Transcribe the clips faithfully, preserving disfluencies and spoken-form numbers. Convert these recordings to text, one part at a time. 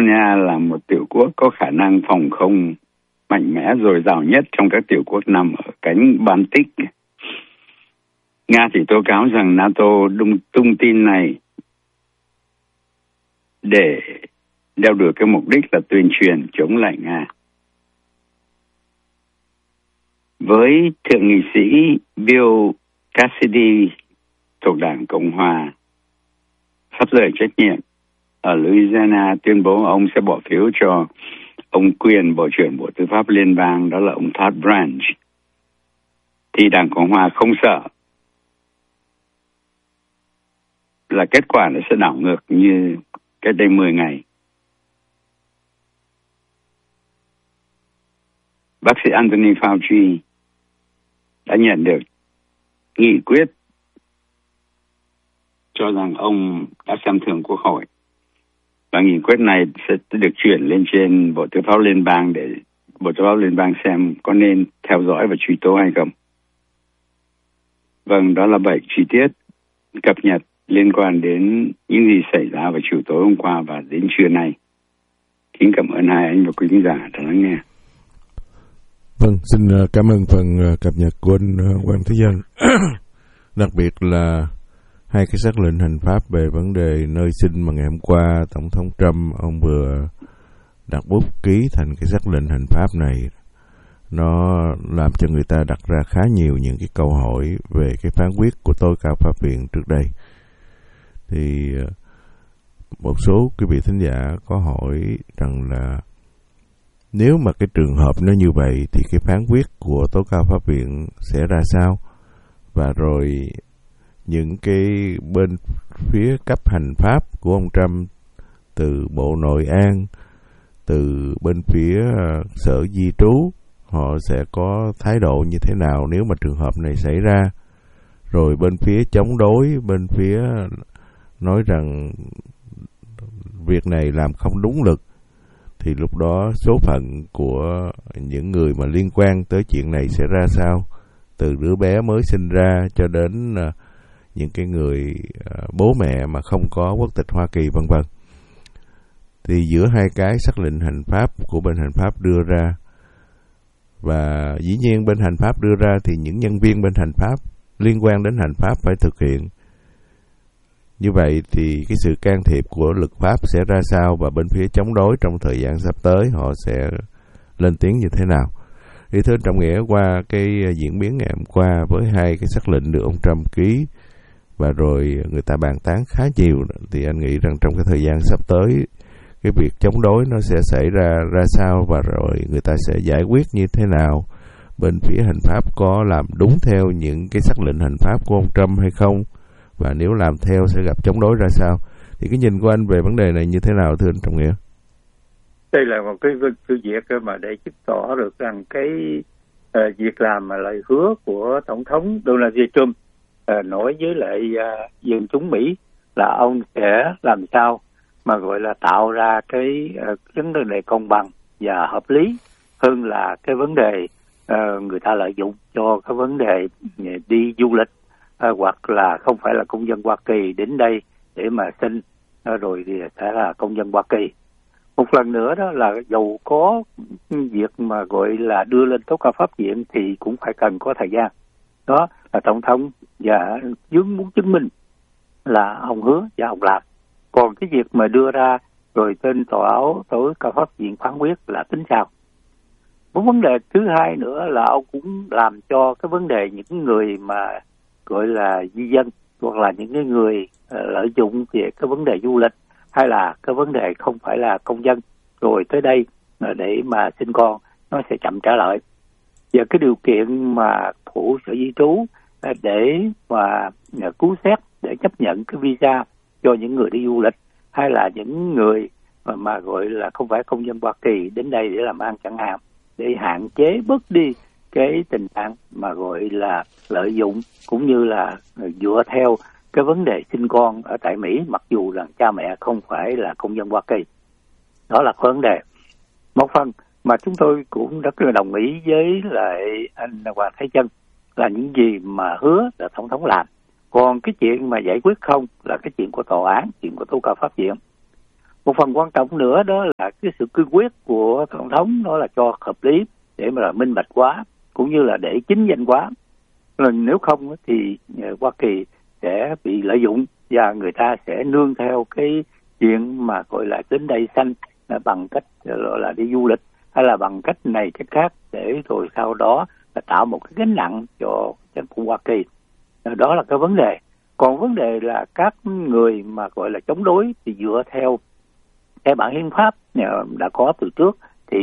Estonia là một tiểu quốc có khả năng phòng không mạnh mẽ dồi dào nhất trong các tiểu quốc nằm ở cánh Baltic. Nga thì tố cáo rằng NATO đung tung tin này để đeo đuổi cái mục đích là tuyên truyền chống lại Nga. Với thượng nghị sĩ Bill Cassidy thuộc Đảng Cộng Hòa sắp rời trách nhiệm ở Louisiana tuyên bố ông sẽ bỏ phiếu cho ông quyền Bộ trưởng Bộ Tư pháp Liên bang, đó là ông Todd Branch, thì Đảng Cộng Hòa không sợ là kết quả nó sẽ đảo ngược như cách đây mười ngày. Bác sĩ Anthony Fauci đã nhận được nghị quyết cho rằng ông đã xem thường Quốc hội. Và nghị quyết này sẽ được chuyển lên trên Bộ Tư pháp Liên bang để Bộ Tư pháp Liên bang xem có nên theo dõi và truy tố hay không. Vâng, đó là bảy chi tiết cập nhật liên quan đến những gì xảy ra vào chiều tối hôm qua và đến trưa nay. Kính cảm ơn hai anh và quý khán giả đã lắng nghe. Vâng, xin cảm ơn phần cập nhật của anh Quang Thế Dân. Đặc biệt là hai cái sắc lệnh hành pháp về vấn đề nơi sinh mà ngày hôm qua Tổng thống Trump ông vừa đặt bút ký thành cái sắc lệnh hành pháp này, nó làm cho người ta đặt ra khá nhiều những cái câu hỏi về cái phán quyết của tối cao pháp viện trước đây. Thì một số quý vị thính giả có hỏi rằng là nếu mà cái trường hợp nó như vậy thì cái phán quyết của tối cao pháp viện sẽ ra sao, và rồi những cái bên phía cấp hành pháp của ông Trump, từ Bộ Nội an, từ bên phía Sở Di trú, họ sẽ có thái độ như thế nào nếu mà trường hợp này xảy ra. Rồi bên phía chống đối, bên phía nói rằng việc này làm không đúng luật, thì lúc đó số phận của những người mà liên quan tới chuyện này sẽ ra sao, từ đứa bé mới sinh ra cho đến những cái người bố mẹ mà không có quốc tịch Hoa Kỳ vân vân. Thì giữa hai cái sắc lệnh hành pháp của bên hành pháp đưa ra, và dĩ nhiên bên hành pháp đưa ra thì những nhân viên bên hành pháp liên quan đến hành pháp phải thực hiện. Như vậy thì cái sự can thiệp của luật pháp sẽ ra sao, và bên phía chống đối trong thời gian sắp tới họ sẽ lên tiếng như thế nào. Thì thưa Trọng Nghĩa, qua cái diễn biến ngày hôm qua với hai cái sắc lệnh được ông Trump ký và rồi người ta bàn tán khá nhiều, thì anh nghĩ rằng trong cái thời gian sắp tới cái việc chống đối nó sẽ xảy ra ra sao, và rồi người ta sẽ giải quyết như thế nào, bên phía hành pháp có làm đúng theo những cái sắc lệnh hành pháp của ông Trump hay không, và nếu làm theo sẽ gặp chống đối ra sao. Thì cái nhìn của anh về vấn đề này như thế nào thưa anh Trọng Nghĩa? Đây là một cái sự việc mà để chứng tỏ được rằng cái uh, việc làm mà lời hứa của Tổng thống Donald J. Trump uh, nói với lại uh, dân chúng Mỹ là ông sẽ làm sao mà gọi là tạo ra cái uh, vấn đề công bằng và hợp lý hơn là cái vấn đề uh, người ta lợi dụng cho cái vấn đề đi du lịch uh, hoặc là không phải là công dân Hoa Kỳ đến đây để mà sinh uh, rồi thì sẽ là công dân Hoa Kỳ. Một lần nữa đó là dầu có việc mà gọi là đưa lên tối cao pháp viện thì cũng phải cần có thời gian. Đó là Tổng thống và dướng muốn chứng minh là ông hứa và ông làm. Còn cái việc mà đưa ra rồi tên tòa án tối cao pháp viện phán quyết là tính sao. Một vấn đề thứ hai nữa là ông cũng làm cho cái vấn đề những người mà gọi là di dân hoặc là những cái người uh, lợi dụng về cái vấn đề du lịch hay là cái vấn đề không phải là công dân rồi tới đây để mà sinh con nó sẽ chậm trả lời. Và cái điều kiện mà của Sở Di trú để mà cứu xét để chấp nhận cái visa cho những người đi du lịch hay là những người mà, mà gọi là không phải công dân Hoa Kỳ đến đây để làm ăn chẳng hạn, để hạn chế bớt đi cái tình trạng mà gọi là lợi dụng cũng như là dựa theo cái vấn đề sinh con ở tại Mỹ mặc dù rằng cha mẹ không phải là công dân Hoa Kỳ. Đó là vấn đề. Một phần mà chúng tôi cũng rất là đồng ý với lại anh Hoàng Thế Chân là những gì mà hứa là Tổng thống làm. Còn cái chuyện mà giải quyết không là cái chuyện của tòa án, chuyện của tối cao pháp viện. Một phần quan trọng nữa đó là cái sự cương quyết của tổng thống, đó là cho hợp lý để mà là minh bạch quá, cũng như là để chính danh quá. Rồi nếu không thì Hoa Kỳ sẽ bị lợi dụng và người ta sẽ nương theo cái chuyện mà gọi là đến đây xanh bằng cách gọi là đi du lịch hay là bằng cách này cách khác, để rồi sau đó là tạo một cái gánh nặng cho chính phủ Hoa Kỳ. Đó là cái vấn đề. Còn vấn đề là các người mà gọi là chống đối thì dựa theo cái bản hiến pháp đã có từ trước, thì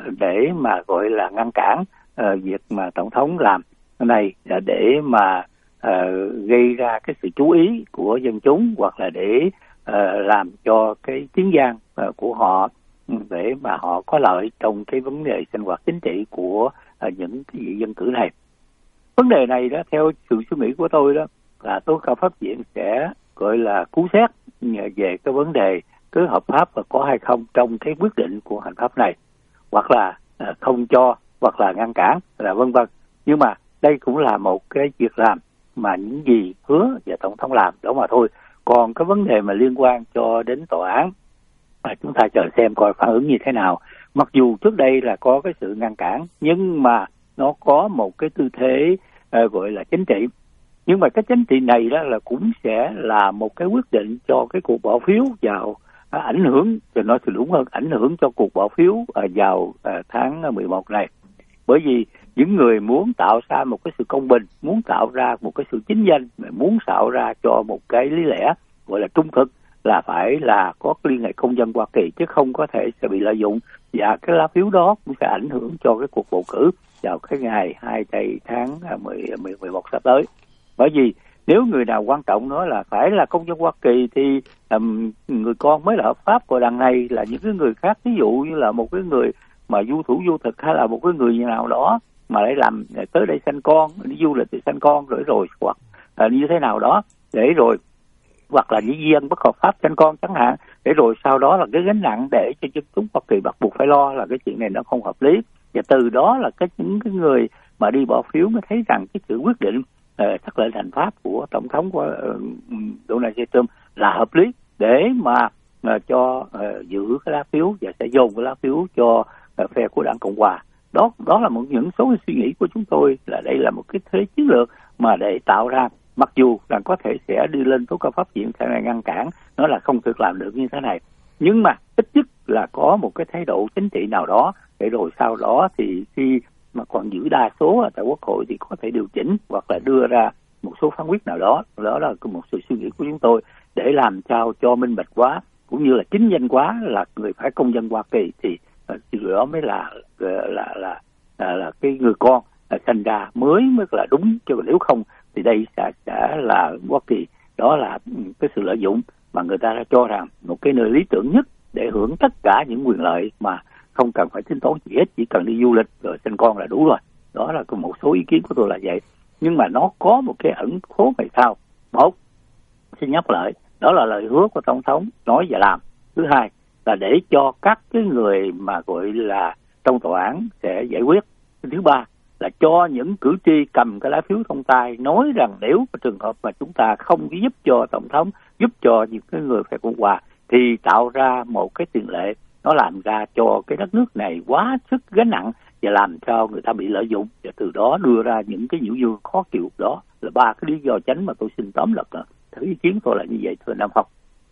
để mà gọi là ngăn cản uh, việc mà tổng thống làm cái này, là để mà uh, gây ra cái sự chú ý của dân chúng, hoặc là để uh, làm cho cái tiếng vang uh, của họ để mà họ có lợi trong cái vấn đề sinh hoạt chính trị của uh, những cái vị dân cử này. Vấn đề này đó, theo sự suy nghĩ của tôi đó, là tối cao pháp viện sẽ gọi là cứu xét về cái vấn đề cứ hợp pháp và có hay không trong cái quyết định của hành pháp này, hoặc là uh, không cho, hoặc là ngăn cản, là vân vân. Nhưng mà đây cũng là một cái việc làm mà những gì hứa và tổng thống làm đó mà thôi. Còn cái vấn đề mà liên quan cho đến tòa án, à, chúng ta chờ xem coi phản ứng như thế nào. Mặc dù trước đây là có cái sự ngăn cản, nhưng mà nó có một cái tư thế uh, gọi là chính trị. Nhưng mà cái chính trị này đó là cũng sẽ là một cái quyết định cho cái cuộc bỏ phiếu vào, à, ảnh hưởng, thì nói thì đúng hơn, ảnh hưởng cho cuộc bỏ phiếu à, vào à, tháng mười một này. Bởi vì những người muốn tạo ra một cái sự công bình, muốn tạo ra một cái sự chính danh, muốn tạo ra cho một cái lý lẽ gọi là trung thực, là phải là có liên hệ công dân Hoa Kỳ, chứ không có thể sẽ bị lợi dụng. Và cái lá phiếu đó cũng sẽ ảnh hưởng cho cái cuộc bầu cử vào cái ngày hai tháng mười một sắp tới. Bởi vì nếu người nào quan trọng nói là phải là công dân Hoa Kỳ thì um, người con mới là hợp pháp, của đằng này là những cái người khác, ví dụ như là một cái người mà du thủ du thực, hay là một cái người nào đó mà lại làm tới đây sanh con, đi du lịch để sanh con rồi rồi hoặc à, như thế nào đó, để rồi hoặc là những dân bất hợp pháp sanh con chẳng hạn, để rồi sau đó là cái gánh nặng để cho dân chúng Hoa Kỳ bắt buộc phải lo, là cái chuyện này nó không hợp lý. Và từ đó là cái những cái người mà đi bỏ phiếu mới thấy rằng cái sự quyết định sắc lệnh hành pháp của tổng thống của uh, Donald J. Trump là hợp lý, để mà uh, cho uh, giữ cái lá phiếu và sẽ dồn cái lá phiếu cho uh, phe của đảng Cộng hòa. Đó đó là một những số suy nghĩ của chúng tôi, là đây là một cái thế chiến lược mà để tạo ra, mặc dù là có thể sẽ đi lên tối cao pháp viện sẽ ngăn cản, nó là không thể làm được như thế này, nhưng mà ít nhất là có một cái thái độ chính trị nào đó, để rồi sau đó thì khi mà còn giữ đa số ở tại Quốc hội thì có thể điều chỉnh hoặc là đưa ra một số phán quyết nào đó. Đó là một sự suy nghĩ của chúng tôi, để làm sao cho minh bạch quá, cũng như là chính danh quá, là người phải công dân Hoa Kỳ thì điều đó mới là là là là, là, là cái người con sinh ra mới mới là đúng, chứ nếu không thì đây sẽ, sẽ là Hoa Kỳ. Đó là cái sự lợi dụng mà người ta đã cho rằng một cái nơi lý tưởng nhất để hưởng tất cả những quyền lợi mà không cần phải tính toán gì hết, chỉ cần đi du lịch rồi sinh con là đủ rồi. Đó là một số ý kiến của tôi là vậy. Nhưng mà nó có một cái ẩn số về sau. Một, xin nhắc lại, đó là lời hứa của tổng thống nói và làm. Thứ hai là để cho các cái người mà gọi là trong tòa án sẽ giải quyết. Thứ ba là cho những cử tri cầm cái lá phiếu trong tay nói rằng nếu mà trường hợp mà chúng ta không giúp cho tổng thống, giúp cho những cái người phe Cộng hòa, thì tạo ra một cái tiền lệ, nó làm ra cho cái đất nước này quá sức gánh nặng và làm cho người ta bị lợi dụng, và từ đó đưa ra những cái nhiễu nhương khó chịu. Đó là ba cái lý do chính mà tôi xin tóm lược là thử ý kiến tôi là như vậy, thưa Nam Phong.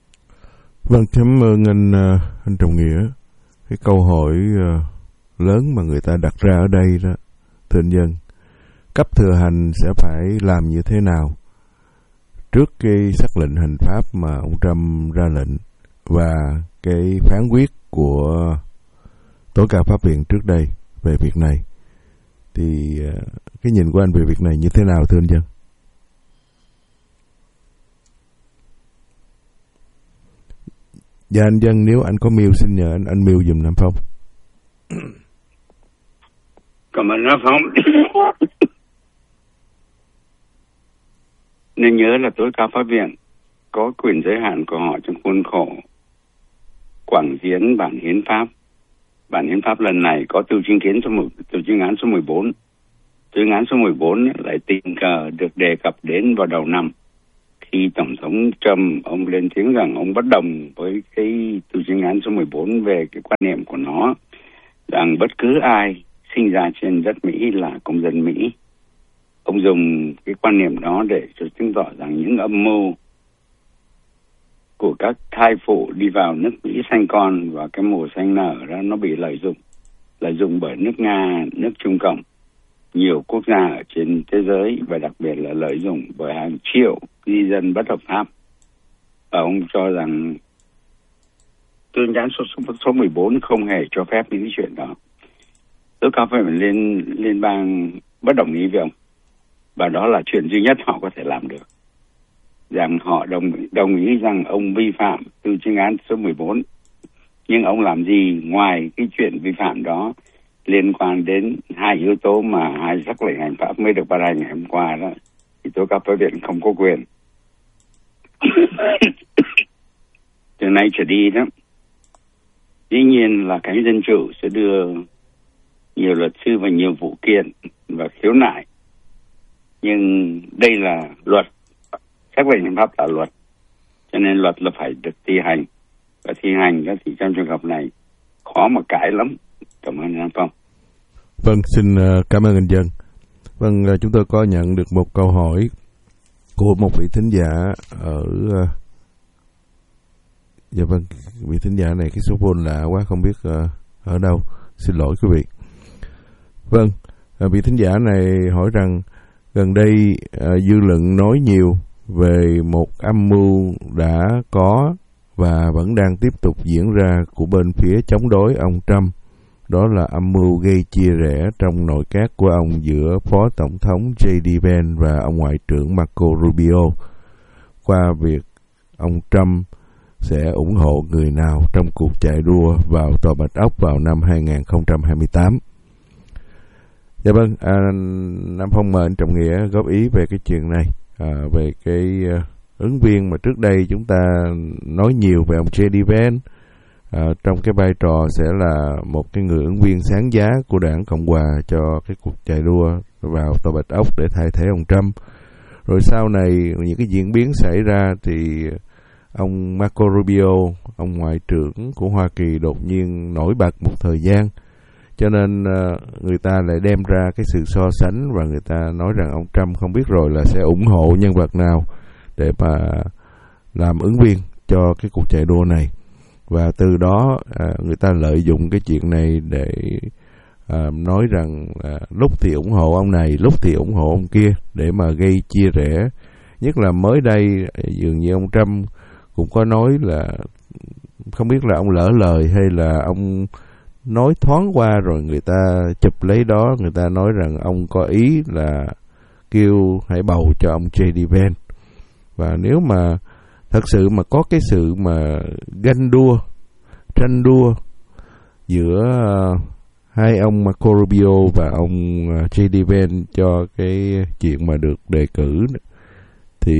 Vâng, cảm ơn anh anh Trọng Nghĩa. Cái câu hỏi lớn mà người ta đặt ra ở đây đó, thưa anh Dân, cấp thừa hành sẽ phải làm như thế nào trước cái sắc lệnh hành pháp mà ông Trump ra lệnh và cái phán quyết của tối cao pháp viện trước đây về việc này, thì cái nhìn của anh về việc này như thế nào, thưa anh Dân? Dạ anh Dân, nếu anh có mail xin nhờ anh anh mail giùm Nam Phong. Cảm ơn Nam Phong. Nên nhớ là tối cao pháp viện có quyền giới hạn của họ trong khuôn khổ quảng diễn bản hiến pháp. Bản hiến pháp lần này có từ chứng kiến số một, từ chứng án số mười bốn. Chứng án số mười bốn lại tình cờ được đề cập đến vào đầu năm, khi Tổng thống Trump ông lên tiếng rằng ông bất đồng với cái tù chính án số mười bốn về cái quan niệm của nó rằng bất cứ ai sinh ra trên đất Mỹ là công dân Mỹ. Ông dùng cái quan niệm đó để cho chứng tỏ rằng những âm mưu của các thai phụ đi vào nước Mỹ sanh con và cái mùa sanh nở đó nó bị lợi dụng, lợi dụng bởi nước Nga, nước Trung Cộng, nhiều quốc gia ở trên thế giới và đặc biệt là lợi dụng bởi hàng triệu di dân bất hợp pháp. Và ông cho rằng tuyên án số, số, số mười bốn không hề cho phép những cái chuyện đó. Tối cao phải lên liên bang bất đồng ý với ông. Và đó là chuyện duy nhất họ có thể làm được. Rằng họ đồng, đồng ý rằng ông vi phạm tù chính án số mười bốn. Nhưng ông làm gì ngoài cái chuyện vi phạm đó liên quan đến hai yếu tố mà hai sắc lệnh hành pháp mới được ban hành ngày hôm qua đó, thì tối cao phái viện không có quyền. Từ nay trở đi đó, dĩ nhiên là cánh dân chủ sẽ đưa nhiều luật sư và nhiều vụ kiện và khiếu nại. Nhưng đây là luật, sắc lệnh hành pháp là luật, cho nên luật là phải được thi hành. Và thi hành đó thì trong trường hợp này khó mà cãi lắm. Cảm ơn anh Phong. Vâng, xin cảm ơn anh Dân. Vâng, chúng tôi có nhận được một câu hỏi của một vị thính giả ở... Dạ vâng, vị thính giả này cái số phone lạ quá, không biết ở đâu. Xin lỗi quý vị. Vâng, vị thính giả này hỏi rằng gần đây dư luận nói nhiều về một âm mưu đã có và vẫn đang tiếp tục diễn ra của bên phía chống đối ông Trump. Đó là âm mưu gây chia rẽ trong nội các của ông giữa Phó Tổng thống J D Vance và ông Ngoại trưởng Marco Rubio qua việc ông Trump sẽ ủng hộ người nào trong cuộc chạy đua vào Tòa Bạch Ốc vào năm hai không hai tám. Dạ vâng, à, Nam Phong mời anh Trọng Nghĩa góp ý về cái chuyện này, à, về cái uh, ứng viên mà trước đây chúng ta nói nhiều về ông J D Vance. À, trong cái vai trò sẽ là một cái người ứng viên sáng giá của đảng Cộng hòa cho cái cuộc chạy đua vào Tòa Bạch Ốc để thay thế ông Trump. Rồi sau này những cái diễn biến xảy ra thì ông Marco Rubio, ông Ngoại trưởng của Hoa Kỳ đột nhiên nổi bật một thời gian. Cho nên uh, người ta lại đem ra cái sự so sánh và người ta nói rằng ông Trump không biết rồi là sẽ ủng hộ nhân vật nào để mà làm ứng viên cho cái cuộc chạy đua này. Và từ đó à, người ta lợi dụng cái chuyện này để à, nói rằng à, lúc thì ủng hộ ông này, lúc thì ủng hộ ông kia để mà gây chia rẽ. Nhất là mới đây dường như ông Trump cũng có nói là không biết là ông lỡ lời hay là ông nói thoáng qua rồi người ta chụp lấy đó, người ta nói rằng ông có ý là kêu hãy bầu cho ông J D Vance. Và nếu mà thật sự mà có cái sự mà ganh đua, tranh đua giữa uh, hai ông Marco Rubio và ông uh, J D Vance cho cái chuyện mà được đề cử thì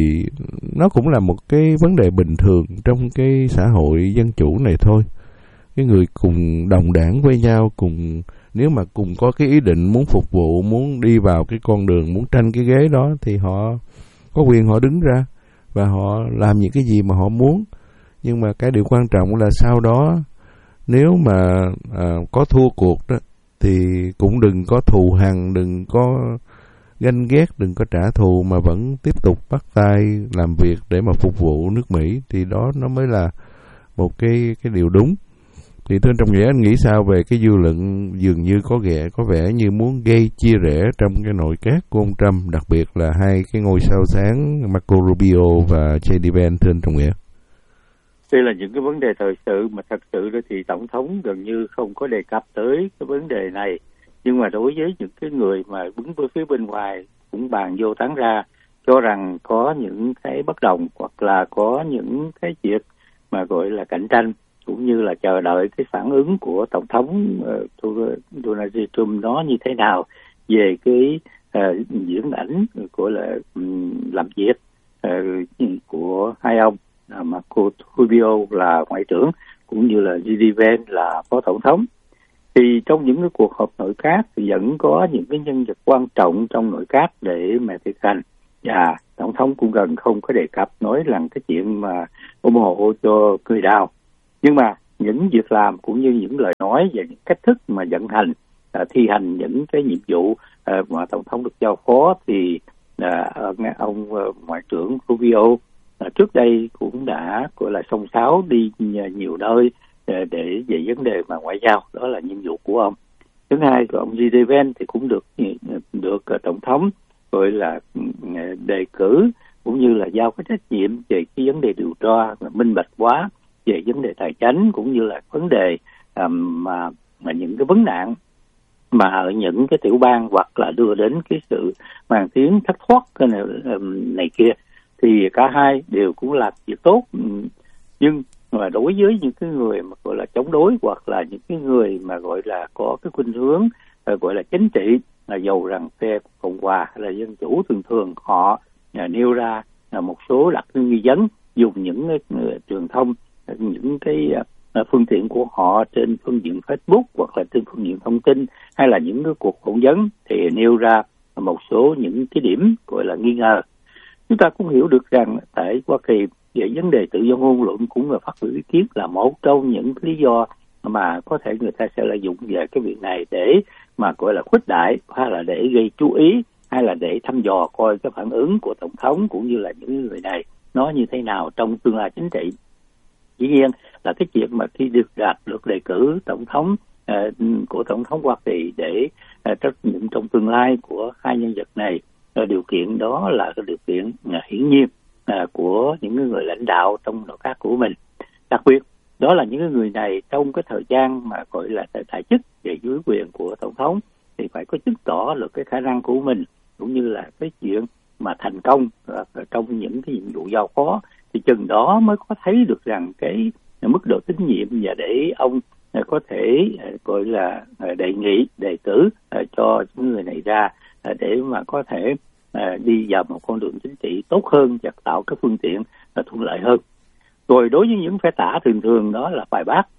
nó cũng là một cái vấn đề bình thường trong cái xã hội dân chủ này thôi. Cái người cùng đồng đảng với nhau, cùng nếu mà cùng có cái ý định muốn phục vụ, muốn đi vào cái con đường, muốn tranh cái ghế đó thì họ có quyền họ đứng ra và họ làm những cái gì mà họ muốn. Nhưng mà cái điều quan trọng là sau đó nếu mà à, có thua cuộc đó thì cũng đừng có thù hằn, đừng có ganh ghét, đừng có trả thù mà vẫn tiếp tục bắt tay làm việc để mà phục vụ nước Mỹ, thì đó nó mới là một cái cái điều đúng. Thì thưa Trọng Nghĩa, anh nghĩ sao về cái dư luận dường như có vẻ có vẻ như muốn gây chia rẽ trong cái nội các của ông Trump, đặc biệt là hai cái ngôi sao sáng Marco Rubio và J D Vance, thưa Trọng Nghĩa? Đây là những cái vấn đề thời sự mà thật sự đó thì Tổng thống gần như không có đề cập tới cái vấn đề này. Nhưng mà đối với những cái người mà đứng với phía bên ngoài cũng bàn vô tán ra cho rằng có những cái bất đồng hoặc là có những cái việc mà gọi là cạnh tranh, cũng như là chờ đợi cái phản ứng của Tổng thống uh, Donald J. Trump nó như thế nào về cái uh, diễn ảnh của là um, làm việc uh, của hai ông uh, Marco Rubio là Ngoại trưởng cũng như là J D Vance là Phó Tổng thống. Thì trong những cái cuộc họp nội các thì vẫn có những cái nhân vật quan trọng trong nội các để mà thực hành Và tổng thống cũng gần không có đề cập nói rằng cái chuyện mà ủng hộ cho người đào. Nhưng mà những việc làm cũng như những lời nói và những cách thức mà vận hành, à, thi hành những cái nhiệm vụ à, mà tổng thống được giao phó thì à, ông à, ngoại trưởng Rubio à, trước đây cũng đã gọi là xông xáo đi nhiều nơi à, để về vấn đề mà ngoại giao, đó là nhiệm vụ của ông. Thứ hai, ông G. D. Vance thì cũng được được tổng thống gọi là đề cử cũng như là giao cái trách nhiệm về cái vấn đề điều tra minh bạch hóa về vấn đề tài chính, cũng như là vấn đề um, mà mà những cái vấn nạn mà ở những cái tiểu bang hoặc là đưa đến cái sự mang tiếng thất thoát cái này, um, này kia, thì cả hai đều cũng làm việc tốt. Nhưng mà đối với những cái người mà gọi là chống đối hoặc là những cái người mà gọi là có cái khuynh hướng gọi là chính trị, là dầu rằng phe Cộng hòa hay là dân chủ, thường thường họ à, nêu ra à, một số đặc trưng nghi vấn, dùng những uh, truyền thông, những cái uh, phương tiện của họ trên phương diện Facebook hoặc là trên phương diện thông tin, hay là những cái cuộc phỏng vấn thì nêu ra một số những cái điểm gọi là nghi ngờ. Chúng ta cũng hiểu được rằng tại Hoa Kỳ về vấn đề tự do ngôn luận cũng là phát biểu ý kiến là một trong những lý do mà có thể người ta sẽ lợi dụng về cái việc này để mà gọi là khuếch đại, hay là để gây chú ý, hay là để thăm dò coi cái phản ứng của tổng thống cũng như là những người này nó như thế nào trong tương lai chính trị. Dĩ nhiên là cái chuyện mà khi được đạt được đề cử tổng thống uh, của tổng thống Hoa Kỳ để uh, trách nhiệm trong tương lai của hai nhân vật này, uh, điều kiện đó là cái điều kiện uh, hiển nhiên uh, của những người lãnh đạo trong nội các của mình. Đặc biệt đó là những người này trong cái thời gian mà gọi là tại chức về dưới quyền của tổng thống thì phải có chứng tỏ được cái khả năng của mình, cũng như là cái chuyện mà thành công trong những cái nhiệm vụ giao phó, thì chừng đó mới có thấy được rằng cái mức độ tín nhiệm, và để ông có thể gọi là đề nghị đề cử cho những người này ra để mà có thể đi vào một con đường chính trị tốt hơn và tạo cái phương tiện thuận lợi hơn. Rồi đối với những phe tả, thường thường đó là bài bác.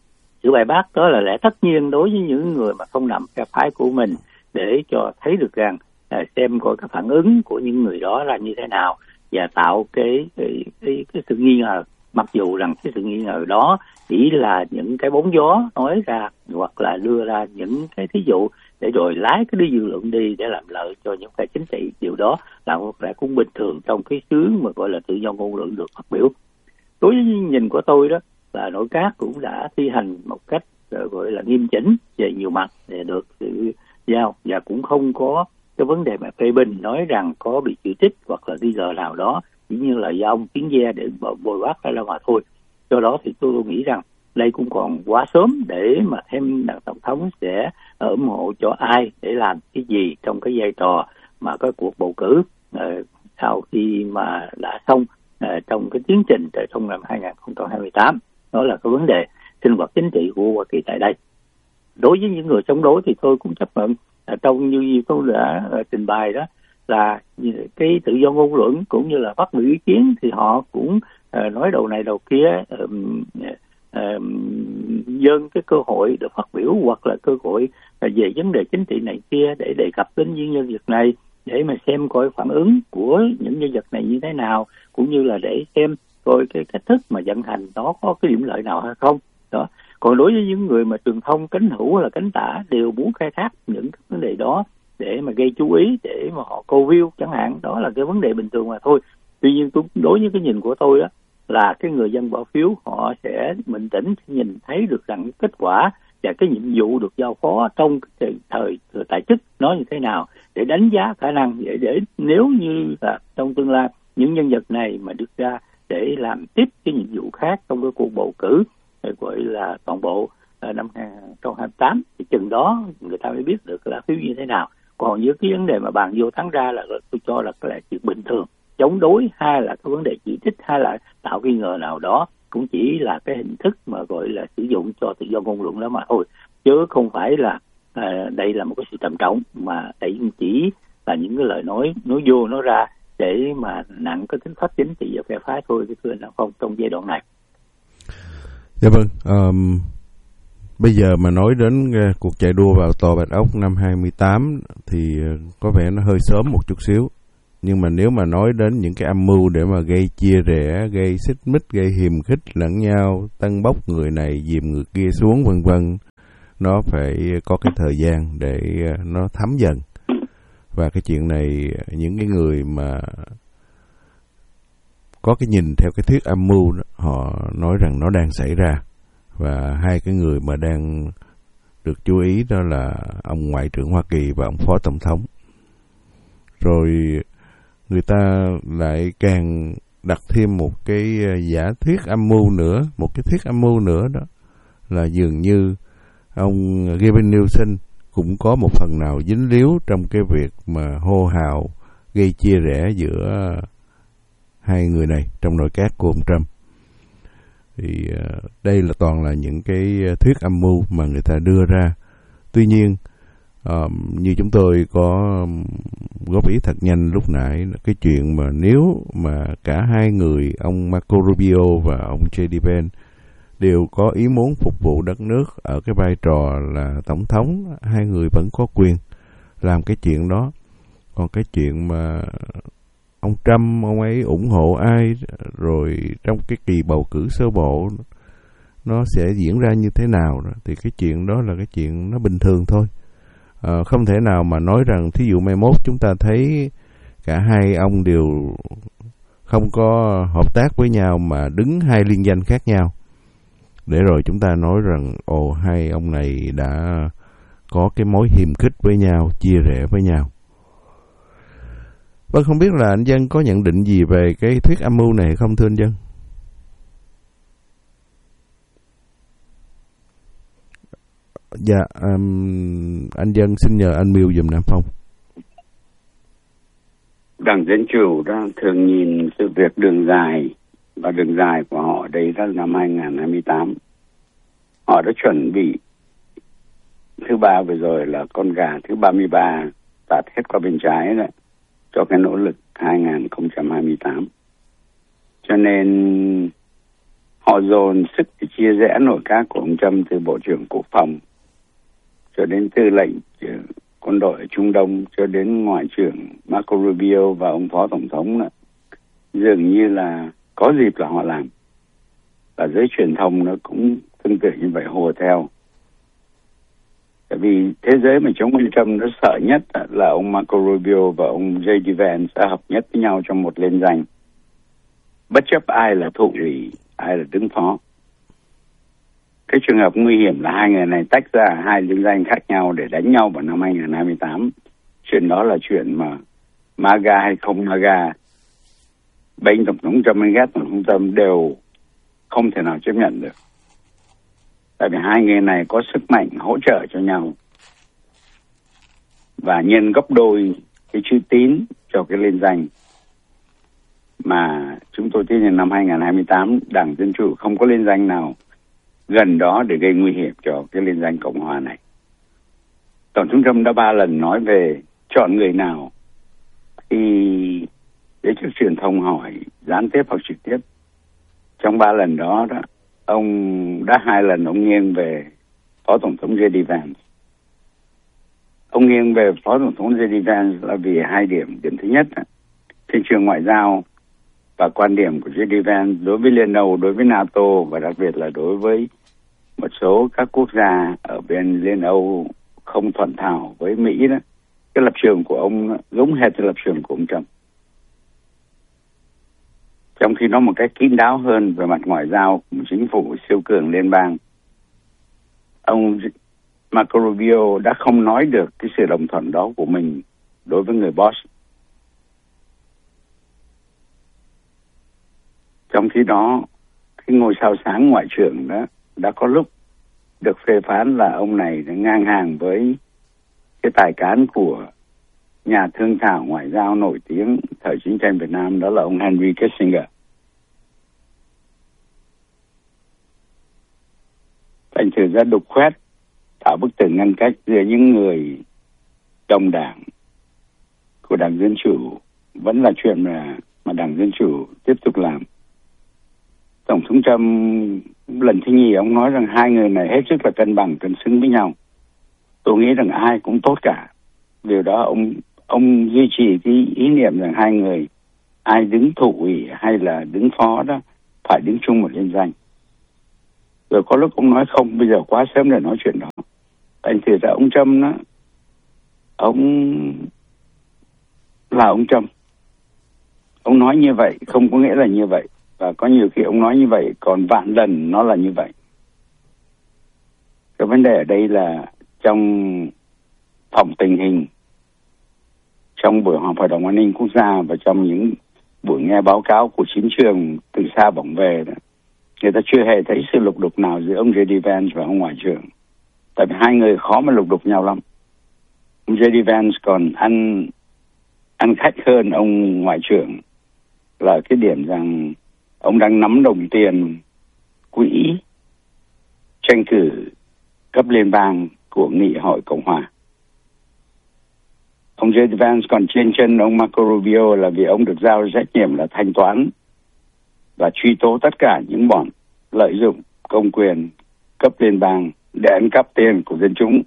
Sự bài bác đó là lẽ tất nhiên đối với những người mà không nằm phe phái của mình, để cho thấy được rằng à, xem coi cái phản ứng của những người đó là như thế nào, và tạo cái cái, cái cái sự nghi ngờ, mặc dù rằng cái sự nghi ngờ đó chỉ là những cái bóng gió nói ra, hoặc là đưa ra những cái thí dụ để rồi lái cái đi dư luận đi để làm lợi cho những phe chính trị. Điều đó là một lẽ cũng bình thường trong cái xứ mà gọi là tự do ngôn luận được phát biểu. Đối với nhìn của tôi đó là nội các cũng đã thi hành một cách uh, gọi là nghiêm chỉnh về nhiều mặt để được sự giao, và cũng không có cái vấn đề mà phê bình nói rằng có bị chỉ trích hoặc là nghi ngờ nào đó, chỉ như là do ông tiếng ve để bồi bác ra mà thôi. Do đó thì tôi nghĩ rằng đây cũng còn quá sớm để mà thêm đảng tổng thống sẽ ủng hộ cho ai để làm cái gì trong cái vai trò mà cái cuộc bầu cử uh, sau khi mà đã xong uh, trong cái tiến trình trong năm hai không hai tám. Đó là cái vấn đề sinh hoạt chính trị của Hoa Kỳ tại đây. Đối với những người chống đối thì tôi cũng chấp nhận uh, trong như tôi đã uh, trình bày đó, là cái tự do ngôn luận cũng như là phát biểu ý kiến thì họ cũng uh, nói đầu này đầu kia, um, uh, dâng cái cơ hội được phát biểu hoặc là cơ hội uh, về vấn đề chính trị này kia để đề cập đến những nhân vật này, để mà xem coi phản ứng của những nhân vật này như thế nào, cũng như là để xem coi cái cách thức mà vận hành nó có cái điểm lợi nào hay không. Đó. Còn đối với những người mà truyền thông cánh hữu hay là cánh tả đều muốn khai thác những cái vấn đề đó để mà gây chú ý, để mà họ câu view chẳng hạn, đó là cái vấn đề bình thường mà thôi. Tuy nhiên tôi, đối với cái nhìn của tôi đó, là cái người dân bỏ phiếu họ sẽ bình tĩnh nhìn thấy được rằng kết quả và cái nhiệm vụ được giao phó trong cái thời, thời tại chức nó như thế nào, để đánh giá khả năng, để, để nếu như là trong tương lai những nhân vật này mà được ra để làm tiếp cái nhiệm vụ khác trong cái cuộc bầu cử gọi là toàn bộ năm hai không hai tám, thì chừng đó người ta mới biết được là phiếu như thế nào. Còn với cái vấn đề mà bàn vô thắng ra là tôi cho là cái là chuyện bình thường. Chống đối hay là cái vấn đề chỉ trích hay là tạo nghi ngờ nào đó cũng chỉ là cái hình thức mà gọi là sử dụng cho tự do ngôn luận đó mà thôi, chứ không phải là à, đây là một cái sự trầm trọng, mà đây chỉ là những cái lời nói nói vô nói ra để mà nặng cái tính pháp chính trị và phe phái thôi, cái thưa là không trong giai đoạn này. Dạ vâng. Um, bây giờ mà nói đến uh, cuộc chạy đua vào Tòa Bạch Ốc năm hai mươi tám thì uh, có vẻ nó hơi sớm một chút xíu. Nhưng mà nếu mà nói đến những cái âm mưu để mà gây chia rẽ, gây xích mích, gây hiềm khích lẫn nhau, tân bốc người này dìm người kia xuống vân vân, nó phải có cái thời gian để nó thấm dần. Và cái chuyện này những cái người mà có cái nhìn theo cái thuyết âm mưu đó, họ nói rằng nó đang xảy ra. Và hai cái người mà đang được chú ý đó là ông Ngoại trưởng Hoa Kỳ và ông Phó Tổng thống. Rồi người ta lại càng đặt thêm một cái giả thuyết âm mưu nữa, một cái thuyết âm mưu nữa đó là dường như ông Gavin Newsom cũng có một phần nào dính líu trong cái việc mà hô hào gây chia rẽ giữa hai người này trong nội các của ông Trump. Thì uh, đây là toàn là những cái thuyết âm mưu mà người ta đưa ra. Tuy nhiên, uh, như chúng tôi có góp ý thật nhanh lúc nãy, cái chuyện mà nếu mà cả hai người, ông Marco Rubio và ông J D Vance, đều có ý muốn phục vụ đất nước ở cái vai trò là tổng thống, hai người vẫn có quyền làm cái chuyện đó. Còn cái chuyện mà ông Trump, ông ấy ủng hộ ai, rồi trong cái kỳ bầu cử sơ bộ nó sẽ diễn ra như thế nào đó, thì cái chuyện đó là cái chuyện nó bình thường thôi. À, không thể nào mà nói rằng thí dụ mai mốt chúng ta thấy cả hai ông đều không có hợp tác với nhau mà đứng hai liên danh khác nhau, để rồi chúng ta nói rằng ồ, hai ông này đã có cái mối hiềm khích với nhau, chia rẽ với nhau. Vâng, không biết là anh Dân có nhận định gì về cái thuyết âm mưu này không thưa anh Dân? Dạ, um, anh Dân xin nhờ anh Miêu giùm Nam Phong. Đảng Dân Chủ đang thường nhìn sự việc đường dài, và đường dài của họ đây là năm hai không hai tám. Họ đã chuẩn bị thứ ba vừa rồi là con gà thứ ba mươi ba tạt hết qua bên trái đấy, cho cái nỗ lực hai không hai tám. Cho nên họ dồn sức để chia rẽ nội các của ông Trump, từ Bộ trưởng Quốc phòng cho đến tư lệnh quân đội ở Trung Đông, cho đến Ngoại trưởng Marco Rubio và ông Phó Tổng thống nữa. Dường như là có dịp là họ làm. Và giới truyền thông nó cũng tương tự như vậy, hùa theo. Tại vì thế giới mà chống ông Trump nó sợ nhất là ông Marco Rubio và ông J D Vance sẽ hợp nhất với nhau trong một liên danh, bất chấp ai là thụ ủy, ai là đứng phó. Cái trường hợp nguy hiểm là hai người này tách ra hai liên danh khác nhau để đánh nhau vào năm hai không hai tám. Chuyện đó là chuyện mà MAGA hay không MAGA, bên Tổng thống Trump hay ghét Tổng thống Trump đều không thể nào chấp nhận được. Tại vì hai người này có sức mạnh hỗ trợ cho nhau, và nhân gấp đôi cái chữ tín cho cái liên danh mà chúng tôi tin là năm hai không hai tám Đảng Dân Chủ không có liên danh nào gần đó để gây nguy hiểm cho cái liên danh Cộng Hòa này. Tổng thống Trump đã ba lần nói về chọn người nào khi giới chức truyền thông hỏi gián tiếp hoặc trực tiếp. Trong ba lần đó, đó ông đã hai lần ông nghiêng về Phó Tổng thống J D Vance. Ông nghiêng về Phó Tổng thống J D Vance là vì hai điểm. Điểm thứ nhất, thị trường ngoại giao và quan điểm của J D Vance đối với Liên Âu, đối với NATO và đặc biệt là đối với một số các quốc gia ở bên Liên Âu không thuận thảo với Mỹ đó, cái lập trường của ông giống hệt lập trường của ông Trump. Trong khi nó một cách kín đáo hơn về mặt ngoại giao của một chính phủ siêu cường liên bang, ông Marco Rubio đã không nói được cái sự đồng thuận đó của mình đối với người boss. Trong khi đó, cái ngôi sao sáng ngoại trưởng đó đã có lúc được phê phán là ông này đã ngang hàng với cái tài cán của nhà thương thảo ngoại giao nổi tiếng thời chiến tranh Việt Nam, đó là ông Henry Kissinger. Thành thử ra đục khoét tạo bức tường ngăn cách giữa những người đồng đảng của Đảng Dân Chủ vẫn là chuyện mà, mà Đảng Dân Chủ tiếp tục làm. Tổng thống Trump lần thứ nhì ông nói rằng hai người này hết sức là cân bằng, cân xứng với nhau. Tôi nghĩ rằng ai cũng tốt cả. Điều đó ông ông duy trì cái ý niệm rằng hai người ai đứng thủ ủy hay là đứng phó đó phải đứng chung một liên danh. Rồi có lúc ông nói không, bây giờ quá sớm để nói chuyện đó. Anh thử ra ông Trump đó, ông là ông Trump. Ông nói như vậy không có nghĩa là như vậy. Và có nhiều khi ông nói như vậy còn vạn lần nó là như vậy. Cái vấn đề ở đây là trong phòng tình hình, trong buổi họp Hội đồng An ninh Quốc gia và trong những buổi nghe báo cáo của chiến trường từ xa bỏng về đó, người ta chưa hề thấy sự lục đục nào giữa ông giê đê Vance và ông Ngoại trưởng. Tại vì hai người khó mà lục đục nhau lắm. Ông giê đê Vance còn ăn, ăn khách hơn ông Ngoại trưởng là cái điểm rằng ông đang nắm đồng tiền quỹ tranh cử cấp liên bang của Nghị hội Cộng hòa. Ông giê đê Vance còn trên chân ông Marco Rubio là vì ông được giao trách nhiệm là thanh toán và truy tố tất cả những bọn lợi dụng công quyền cấp liên bang để ăn cắp tiền của dân chúng.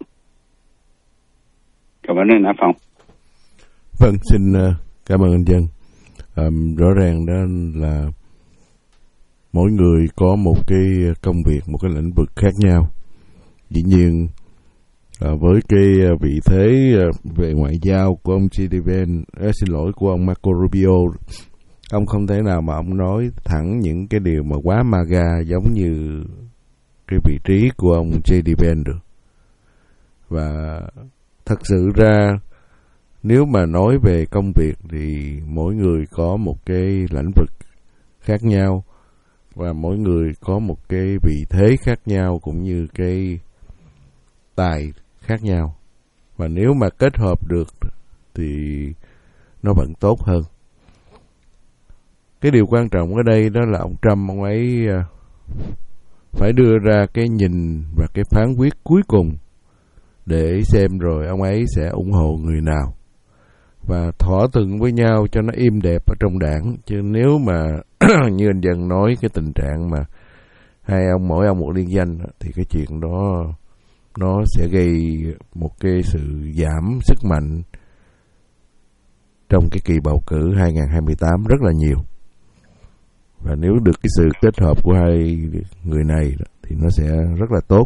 Cảm ơn anh Á Phong. Vâng, xin cảm ơn anh Dân. À, rõ ràng đó là mỗi người có một cái công việc, một cái lĩnh vực khác nhau. Dĩ nhiên à, với cái vị thế về ngoại giao của ông giê đê Vance, à, xin lỗi của ông Marco Rubio, ông không thể nào mà ông nói thẳng những cái điều mà quá MAGA giống như cái vị trí của ông giê đê Vance được. Và thật sự ra nếu mà nói về công việc thì mỗi người có một cái lĩnh vực khác nhau và mỗi người có một cái vị thế khác nhau cũng như cái tài khác nhau. Và nếu mà kết hợp được thì nó vẫn tốt hơn. Cái điều quan trọng ở đây đó là ông Trump, ông ấy phải đưa ra cái nhìn và cái phán quyết cuối cùng để xem rồi ông ấy sẽ ủng hộ người nào và thỏa thuận với nhau cho nó êm đẹp ở trong đảng. Chứ nếu mà như anh Dân nói cái tình trạng mà hai ông mỗi ông một liên danh thì cái chuyện đó nó sẽ gây một cái sự giảm sức mạnh trong cái kỳ bầu cử hai không hai tám rất là nhiều. Và nếu được cái sự kết hợp của hai người này thì nó sẽ rất là tốt.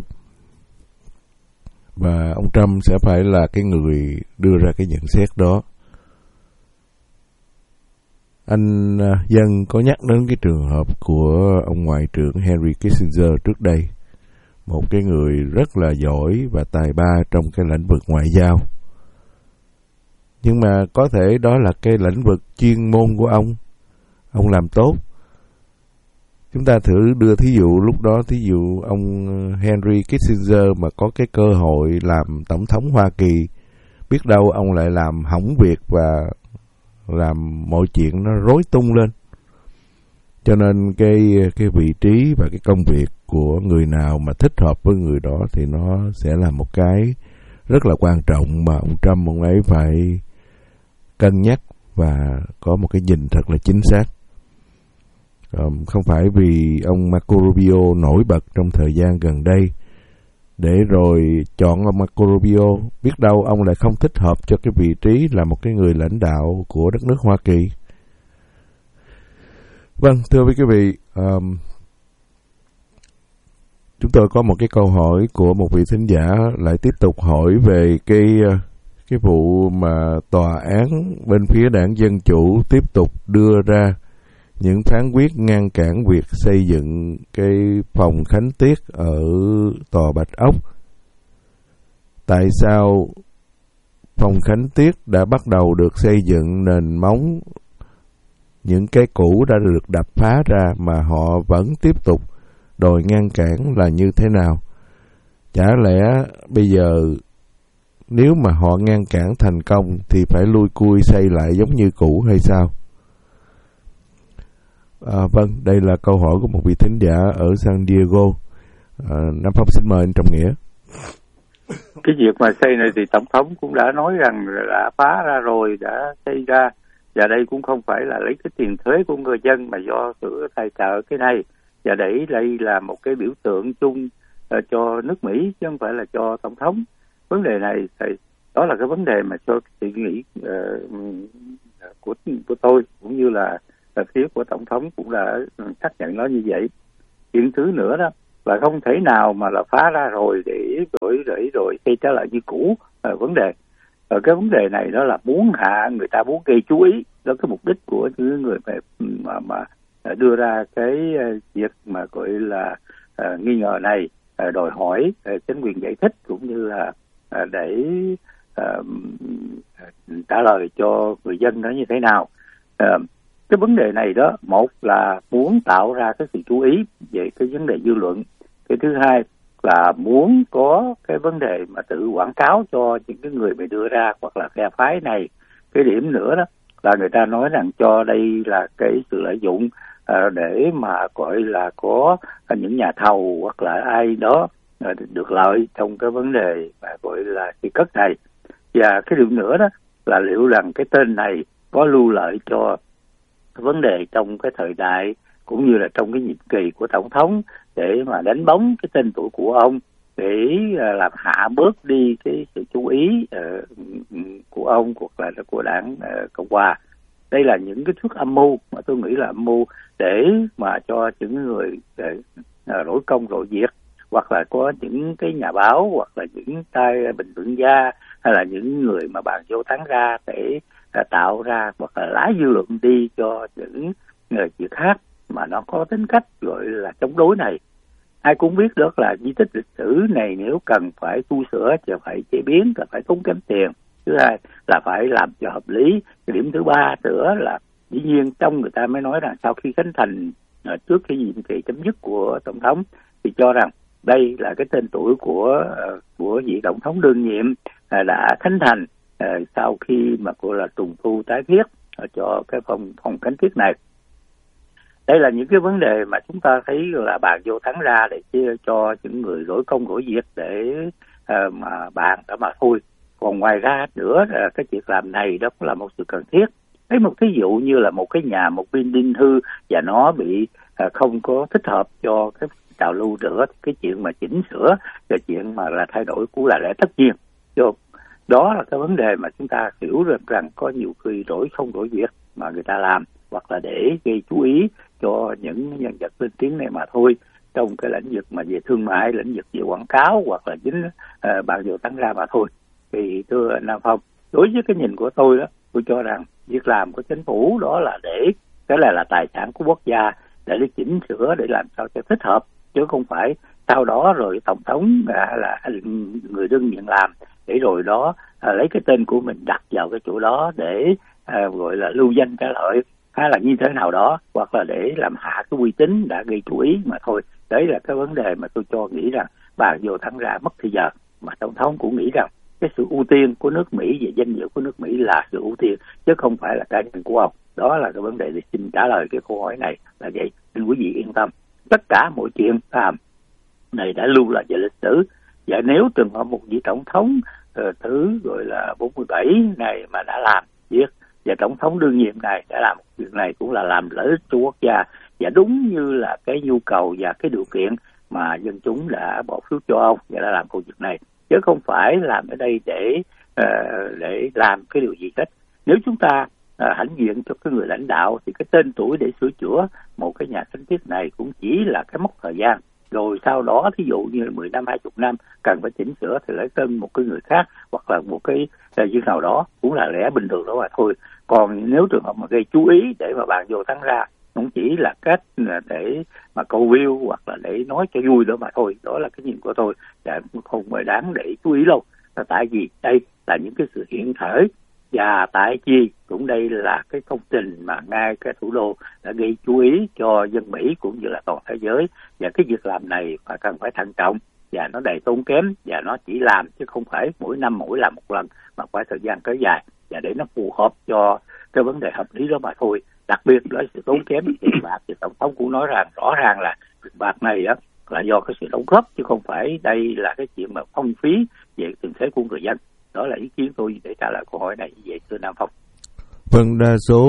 Và ông Trump sẽ phải là cái người đưa ra cái nhận xét đó. Anh Dân có nhắc đến cái trường hợp của ông Ngoại trưởng Henry Kissinger trước đây, một cái người rất là giỏi và tài ba trong cái lĩnh vực ngoại giao. Nhưng mà có thể đó là cái lĩnh vực chuyên môn của ông, ông làm tốt. Chúng ta thử đưa thí dụ lúc đó, thí dụ ông Henry Kissinger mà có cái cơ hội làm tổng thống Hoa Kỳ, biết đâu ông lại làm hỏng việc và làm mọi chuyện nó rối tung lên. Cho nên cái cái vị trí và cái công việc của người nào mà thích hợp với người đó thì nó sẽ là một cái rất là quan trọng mà ông Trump ông ấy phải cân nhắc và có một cái nhìn thật là chính xác. Um, không phải vì ông Marco Rubio nổi bật trong thời gian gần đây để rồi chọn ông Marco Rubio, biết đâu ông lại không thích hợp cho cái vị trí là một cái người lãnh đạo của đất nước Hoa Kỳ. Vâng, thưa quý vị, um, chúng tôi có một cái câu hỏi của một vị thính giả lại tiếp tục hỏi về cái cái vụ mà tòa án bên phía đảng Dân Chủ tiếp tục đưa ra những phán quyết ngăn cản việc xây dựng cái phòng khánh tiết ở tòa Bạch Ốc. Tại sao phòng khánh tiết đã bắt đầu được xây dựng nền móng, những cái cũ đã được đập phá ra mà họ vẫn tiếp tục đòi ngăn cản là như thế nào? Chả lẽ bây giờ nếu mà họ ngăn cản thành công thì phải lui cui xây lại giống như cũ hay sao? À, vâng, đây là câu hỏi của một vị thính giả ở San Diego. À, Nam Phong xin mời anh Trọng Nghĩa. Cái việc mà xây này thì Tổng thống cũng đã nói rằng đã phá ra rồi, đã xây ra. Và đây cũng không phải là lấy cái tiền thuế của người dân mà do sự tài trợ cái này. Và để đây là một cái biểu tượng chung uh, cho nước Mỹ chứ không phải là cho Tổng thống. Vấn đề này thì Đó là cái vấn đề mà cho suy nghĩ uh, của của tôi cũng như là, là phía của tổng thống cũng đã xác nhận nó như vậy. Chuyện thứ nữa đó là không thể nào mà là phá ra rồi để rồi để rồi xây trở lại như cũ. uh, vấn đề uh, cái vấn đề này đó là muốn hạ người ta, muốn gây chú ý. Đó cái mục đích của những người mà mà, mà đưa ra cái việc mà gọi là uh, nghi ngờ này, uh, đòi hỏi uh, chính quyền giải thích cũng như là uh, để uh, trả lời cho người dân nó như thế nào. Uh, cái vấn đề này đó, một là muốn tạo ra cái sự chú ý về cái vấn đề dư luận. Cái thứ hai là muốn có cái vấn đề mà tự quảng cáo cho những cái người bị đưa ra hoặc là phe phái này. Cái điểm nữa đó là người ta nói rằng cho đây là cái sự lợi dụng uh, để mà gọi là có những nhà thầu hoặc là ai đó uh, được lợi trong cái vấn đề mà gọi là xây cất này. Và cái điểm nữa đó là liệu rằng cái tên này có lưu lợi cho vấn đề trong cái thời đại cũng như là trong cái nhiệm kỳ của tổng thống để mà đánh bóng cái tên tuổi của ông, để làm hạ bớt đi cái sự chú ý uh, của ông hoặc là của đảng uh, Cộng hòa. Đây là những cái thước âm mưu mà tôi nghĩ là âm mưu để mà cho những người uh, rỗi công rỗi việc, hoặc là có những cái nhà báo hoặc là những tay bình luận gia hay là những người mà bàn vô tán ra để uh, tạo ra hoặc là lái dư luận đi cho những người việc khác mà nó có tính cách gọi là chống đối này. Ai cũng biết đó là di tích lịch sử này nếu cần phải tu sửa thì phải chế biến, là phải tốn kém tiền. Thứ hai là phải làm cho hợp lý. Cái điểm thứ ba nữa là dĩ nhiên trong người ta mới nói rằng sau khi khánh thành trước khi nhiệm kỳ chấm dứt của tổng thống thì cho rằng đây là cái tên tuổi của của vị tổng thống đương nhiệm đã khánh thành sau khi mà gọi là trùng tu tái thiết cho cái phòng phòng khánh thiết này. Đây là những cái vấn đề mà chúng ta thấy là bàn vô thắng ra để chia cho những người rỗi công rỗi việc để uh, mà bàn đó mà thôi. Còn ngoài ra nữa là cái việc làm này đó cũng là một sự cần thiết. Lấy một thí dụ như là một cái nhà, một building hư và nó bị uh, không có thích hợp cho cái trào lưu nữa, cái chuyện mà chỉnh sửa, cái chuyện mà là thay đổi cũng là lẽ tất nhiên. Cho đó là cái vấn đề mà chúng ta hiểu được rằng có nhiều khi rỗi không rỗi việc mà người ta làm, hoặc là để gây chú ý cho những nhân vật lên tiếng này mà thôi, trong cái lĩnh vực mà về thương mại, lĩnh vực về quảng cáo hoặc là chính uh, bàn vô tăng ra mà thôi. Thì thưa Nam Phong, đối với cái nhìn của tôi đó, tôi cho rằng việc làm của chính phủ đó là để cái này là tài sản của quốc gia, để để chỉnh sửa để làm sao cho thích hợp, chứ không phải sau đó rồi tổng thống hay là người đương nhiệm làm để rồi đó à, lấy cái tên của mình đặt vào cái chỗ đó để à, gọi là lưu danh trả lợi hay là như thế nào đó, hoặc là để làm hạ cái uy tín đã gây chú ý mà thôi. Đấy là cái vấn đề mà tôi cho nghĩ rằng bàn vô thắng ra mất thời giờ, mà tổng thống cũng nghĩ rằng cái sự ưu tiên của nước Mỹ về danh dự của nước Mỹ là sự ưu tiên chứ không phải là cá nhân của ông. Đó là cái vấn đề để xin trả lời cái câu hỏi này là vậy. Xin quý vị yên tâm, tất cả mọi chuyện làm này đã lưu lại về lịch sử, và nếu từng có một vị tổng thống uh, thứ gọi là bốn mươi bảy này mà đã làm việc, và tổng thống đương nhiệm này đã làm việc này cũng là làm lợi ích cho quốc gia và đúng như là cái nhu cầu và cái điều kiện mà dân chúng đã bỏ phiếu cho ông và đã làm công việc này, chứ không phải làm ở đây để uh, để làm cái điều gì hết. Nếu chúng ta uh, hãnh diện cho cái người lãnh đạo thì cái tên tuổi để sửa chữa một cái nhà khánh thiết này cũng chỉ là cái mốc thời gian, rồi sau đó thí dụ như mười năm, hai chục năm cần phải chỉnh sửa thì lấy tên một cái người khác hoặc là một cái gì nào đó cũng là lẽ bình thường đó mà thôi. Còn nếu trường hợp mà gây chú ý để mà bàn vô thắng ra, không chỉ là cách để mà câu view hoặc là để nói cho vui đó mà thôi. Đó là cái nhìn của tôi, và không phải đáng để chú ý đâu. Tại vì đây là những cái sự hiện thể, và tại chi cũng đây là cái công trình mà ngay cái thủ đô đã gây chú ý cho dân Mỹ cũng như là toàn thế giới, và cái việc làm này phải cần phải thận trọng và nó đầy tốn kém, và nó chỉ làm chứ không phải mỗi năm mỗi làm một lần mà phải thời gian kéo dài, và để nó phù hợp cho cái vấn đề hợp lý đó mà thôi. Đặc biệt là sự tốn kém tiền bạc thì tổng thống cũng nói rằng rõ ràng là tiền bạc này đó là do cái sự đóng góp chứ không phải đây là cái chuyện mà phong phí về tình thế của người dân. Đó là ý kiến tôi để trả lời câu hỏi này như vậy, thưa Nam Phong. Vâng, đa số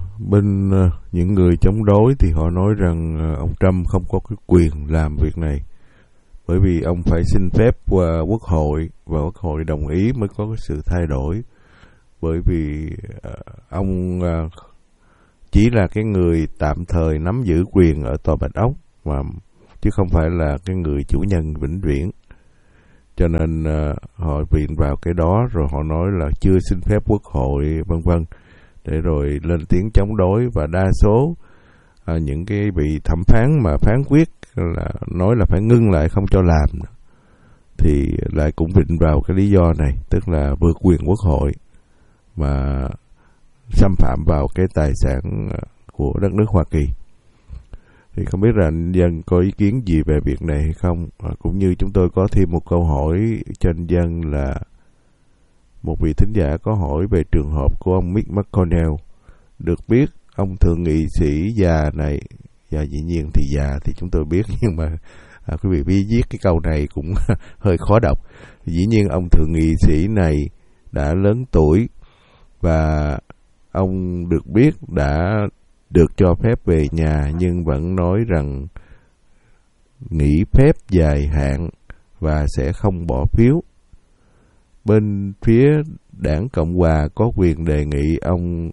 bên những người chống đối thì họ nói rằng ông Trump không có cái quyền làm việc này. bởi vì ông phải xin phép qua quốc hội và quốc hội đồng ý mới có cái sự thay đổi. Bởi vì uh, ông uh, chỉ là cái người tạm thời nắm giữ quyền ở Tòa Bạch Ốc mà chứ không phải là cái người chủ nhân vĩnh viễn. Cho nên uh, họ viện vào cái đó rồi họ nói là chưa xin phép quốc hội vân vân để rồi lên tiếng chống đối, và đa số uh, những cái vị thẩm phán mà phán quyết là nói là phải ngưng lại không cho làm thì lại cũng viện vào cái lý do này, tức là vượt quyền quốc hội mà xâm phạm vào cái tài sản của đất nước Hoa Kỳ. Thì không biết là anh Dân có ý kiến gì về việc này hay không? À, cũng như chúng tôi có thêm một câu hỏi cho anh Dân là một vị thính giả có hỏi về trường hợp của ông Mitch McConnell. Được biết ông thượng nghị sĩ già này, và dĩ nhiên thì già thì chúng tôi biết, nhưng mà à, quý vị viết viết cái câu này cũng hơi khó đọc. Dĩ nhiên ông thượng nghị sĩ này đã lớn tuổi và ông được biết đã được cho phép về nhà, nhưng vẫn nói rằng nghỉ phép dài hạn và sẽ không bỏ phiếu. Bên phía đảng Cộng Hòa có quyền đề nghị ông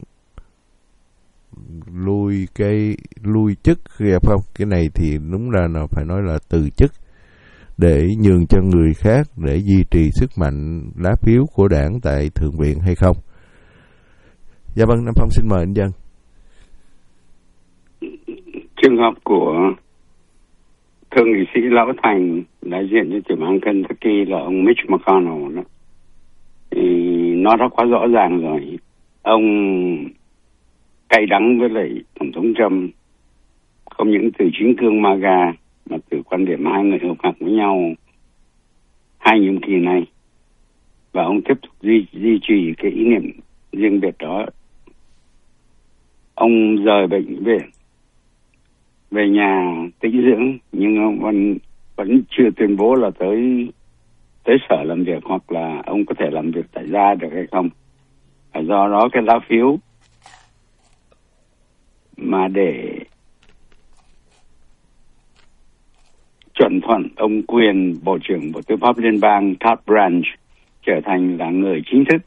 lui cái lui chức, không? Cái này thì đúng ra là phải nói là từ chức để nhường cho người khác để duy trì sức mạnh lá phiếu của đảng tại Thượng viện hay không? Dạ vâng, Nam Phong xin mời anh Dân. Trường hợp của thượng nghị sĩ Lão Thành đại diện cho tiểu bang Kentucky là ông Mitch McConnell đó, thì nó đã quá rõ ràng rồi. Ông cay đắng với lại Tổng thống Trump, không những từ chính cương MAGA mà từ quan điểm hai người hợp tác với nhau hai nhiệm kỳ này, và ông tiếp tục duy, duy trì cái ý niệm riêng biệt đó. Ông rời bệnh viện về nhà tĩnh dưỡng, nhưng ông vẫn vẫn chưa tuyên bố là tới tới sở làm việc hoặc là ông có thể làm việc tại gia được hay không. Và do đó cái lá phiếu mà để chuẩn thuận ông quyền Bộ trưởng Bộ Tư pháp Liên bang Todd Branch trở thành là người chính thức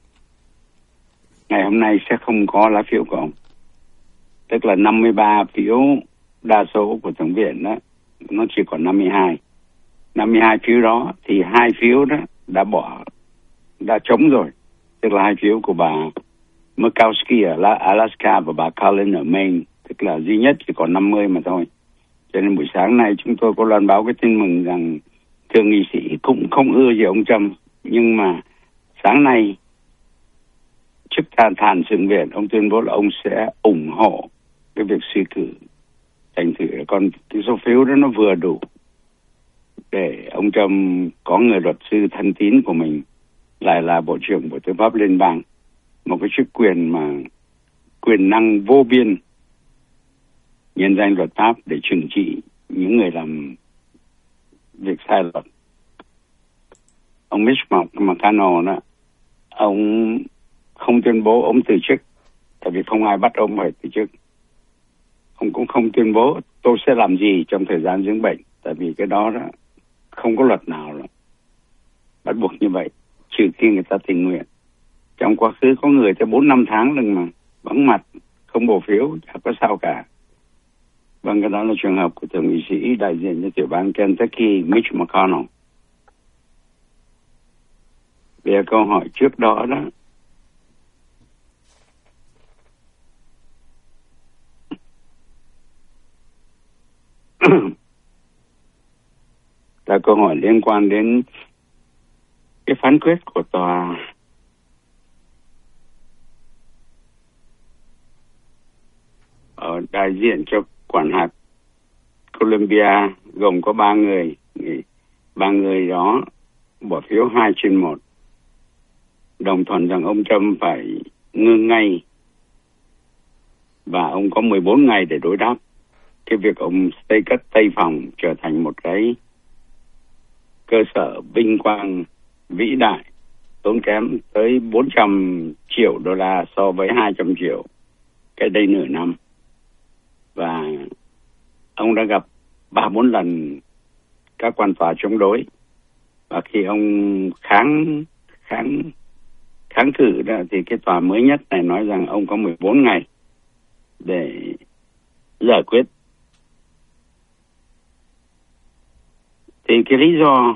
ngày hôm nay sẽ không có lá phiếu của ông. Tức là năm mươi ba phiếu đa số của Thượng viện đó, nó chỉ còn năm mươi hai. năm mươi hai phiếu đó thì hai phiếu đó đã bỏ, đã trống rồi. Tức là hai phiếu của bà Murkowski ở Alaska và bà Collins ở Maine, tức là duy nhất chỉ còn năm mươi mà thôi. Cho nên buổi sáng nay chúng tôi có loan báo cái tin mừng rằng thượng nghị sĩ cũng không ưa gì ông Trump, nhưng mà sáng nay trước thàn thàn Thượng viện, ông tuyên bố là ông sẽ ủng hộ cái việc suy cử. Thành thử còn cái số phiếu đó nó vừa đủ để ông Trump có người luật sư thân tín của mình lại là Bộ trưởng Bộ Tư pháp Liên bang, một cái chức quyền mà quyền năng vô biên nhân danh luật pháp để trừng trị những người làm việc sai luật. Ông Mitch McConnell đó, ông không tuyên bố ông từ chức, tại vì không ai bắt ông phải từ chức. Ông cũng không tuyên bố tôi sẽ làm gì trong thời gian dưỡng bệnh, tại vì cái đó đó không có luật nào đó bắt buộc như vậy, trừ khi người ta tình nguyện. Trong quá khứ có người tới bốn năm tháng lần mà vắng mặt, không bầu phiếu, chả có sao cả. Vâng, cái đó là trường hợp của thượng nghị sĩ đại diện cho tiểu bang Kentucky Mitch McConnell. Về câu hỏi trước đó đó, là câu hỏi liên quan đến cái phán quyết của tòa ở đại diện cho quản hạt Columbia, gồm có ba người. Ba người đó bỏ phiếu hai trên một, đồng thuận rằng ông Trump phải ngưng ngay và ông có mười bốn ngày để đối đáp cái việc ông Tây Cất Tây Phòng trở thành một cái cơ sở vinh quang vĩ đại, tốn kém tới bốn trăm triệu đô la so với hai trăm triệu cái đây nửa năm. Và ông đã gặp ba bốn lần các quan tòa chống đối. Và khi ông kháng kháng kháng cự đó, thì cái tòa mới nhất này nói rằng ông có mười bốn ngày để giải quyết. Thì cái lý do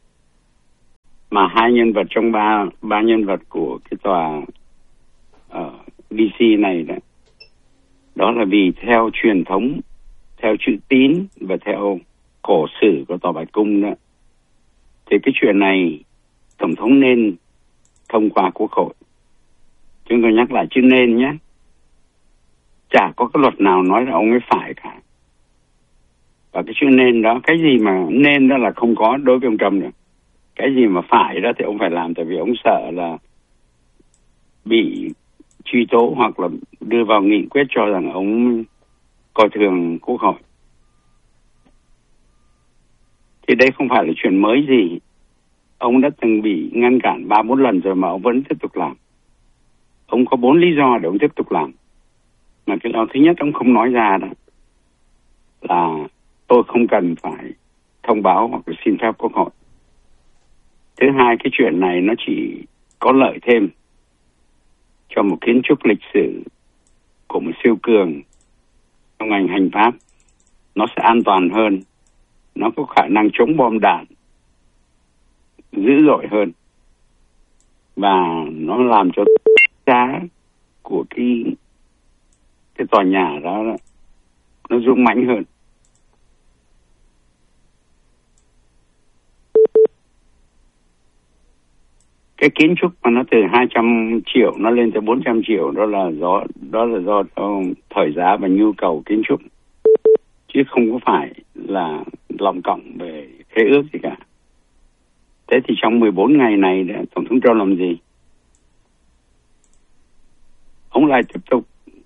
mà hai nhân vật trong ba ba nhân vật của cái tòa ở đê xê này đó, đó là vì theo truyền thống, theo chữ tín và theo cổ sử của tòa Bạch Cung đó, thì cái chuyện này tổng thống nên thông qua Quốc hội. Chúng tôi nhắc lại chữ nên nhé. Chả có cái luật nào nói là ông ấy phải cả. Và cái chữ nên đó, cái gì mà nên đó là không có đối với ông Trump nữa. Cái gì mà phải đó thì ông phải làm, tại vì ông sợ là bị truy tố hoặc là đưa vào nghị quyết cho rằng ông coi thường Quốc hội. Thì đây không phải là chuyện mới gì. Ông đã từng bị ngăn cản ba bốn lần rồi mà ông vẫn tiếp tục làm. Ông có bốn lý do để ông tiếp tục làm. Mà cái đó thứ nhất ông không nói ra đó là tôi không cần phải thông báo hoặc là xin phép Quốc hội. Thứ hai, cái chuyện này nó chỉ có lợi thêm cho một kiến trúc lịch sử của một siêu cường trong ngành hành pháp. Nó sẽ an toàn hơn, nó có khả năng chống bom đạn dữ dội hơn, và nó làm cho giá của cái cái tòa nhà đó nó dũng mãnh hơn. Cái kiến trúc mà nó từ hai trăm triệu nó lên tới bốn trăm triệu, đó là do đó là do thời giá và nhu cầu kiến trúc, chứ không có phải là lòng cộng về khế ước gì cả. Thế thì trong mười bốn ngày này Tổng thống Trump làm gì? Ông lại tiếp tục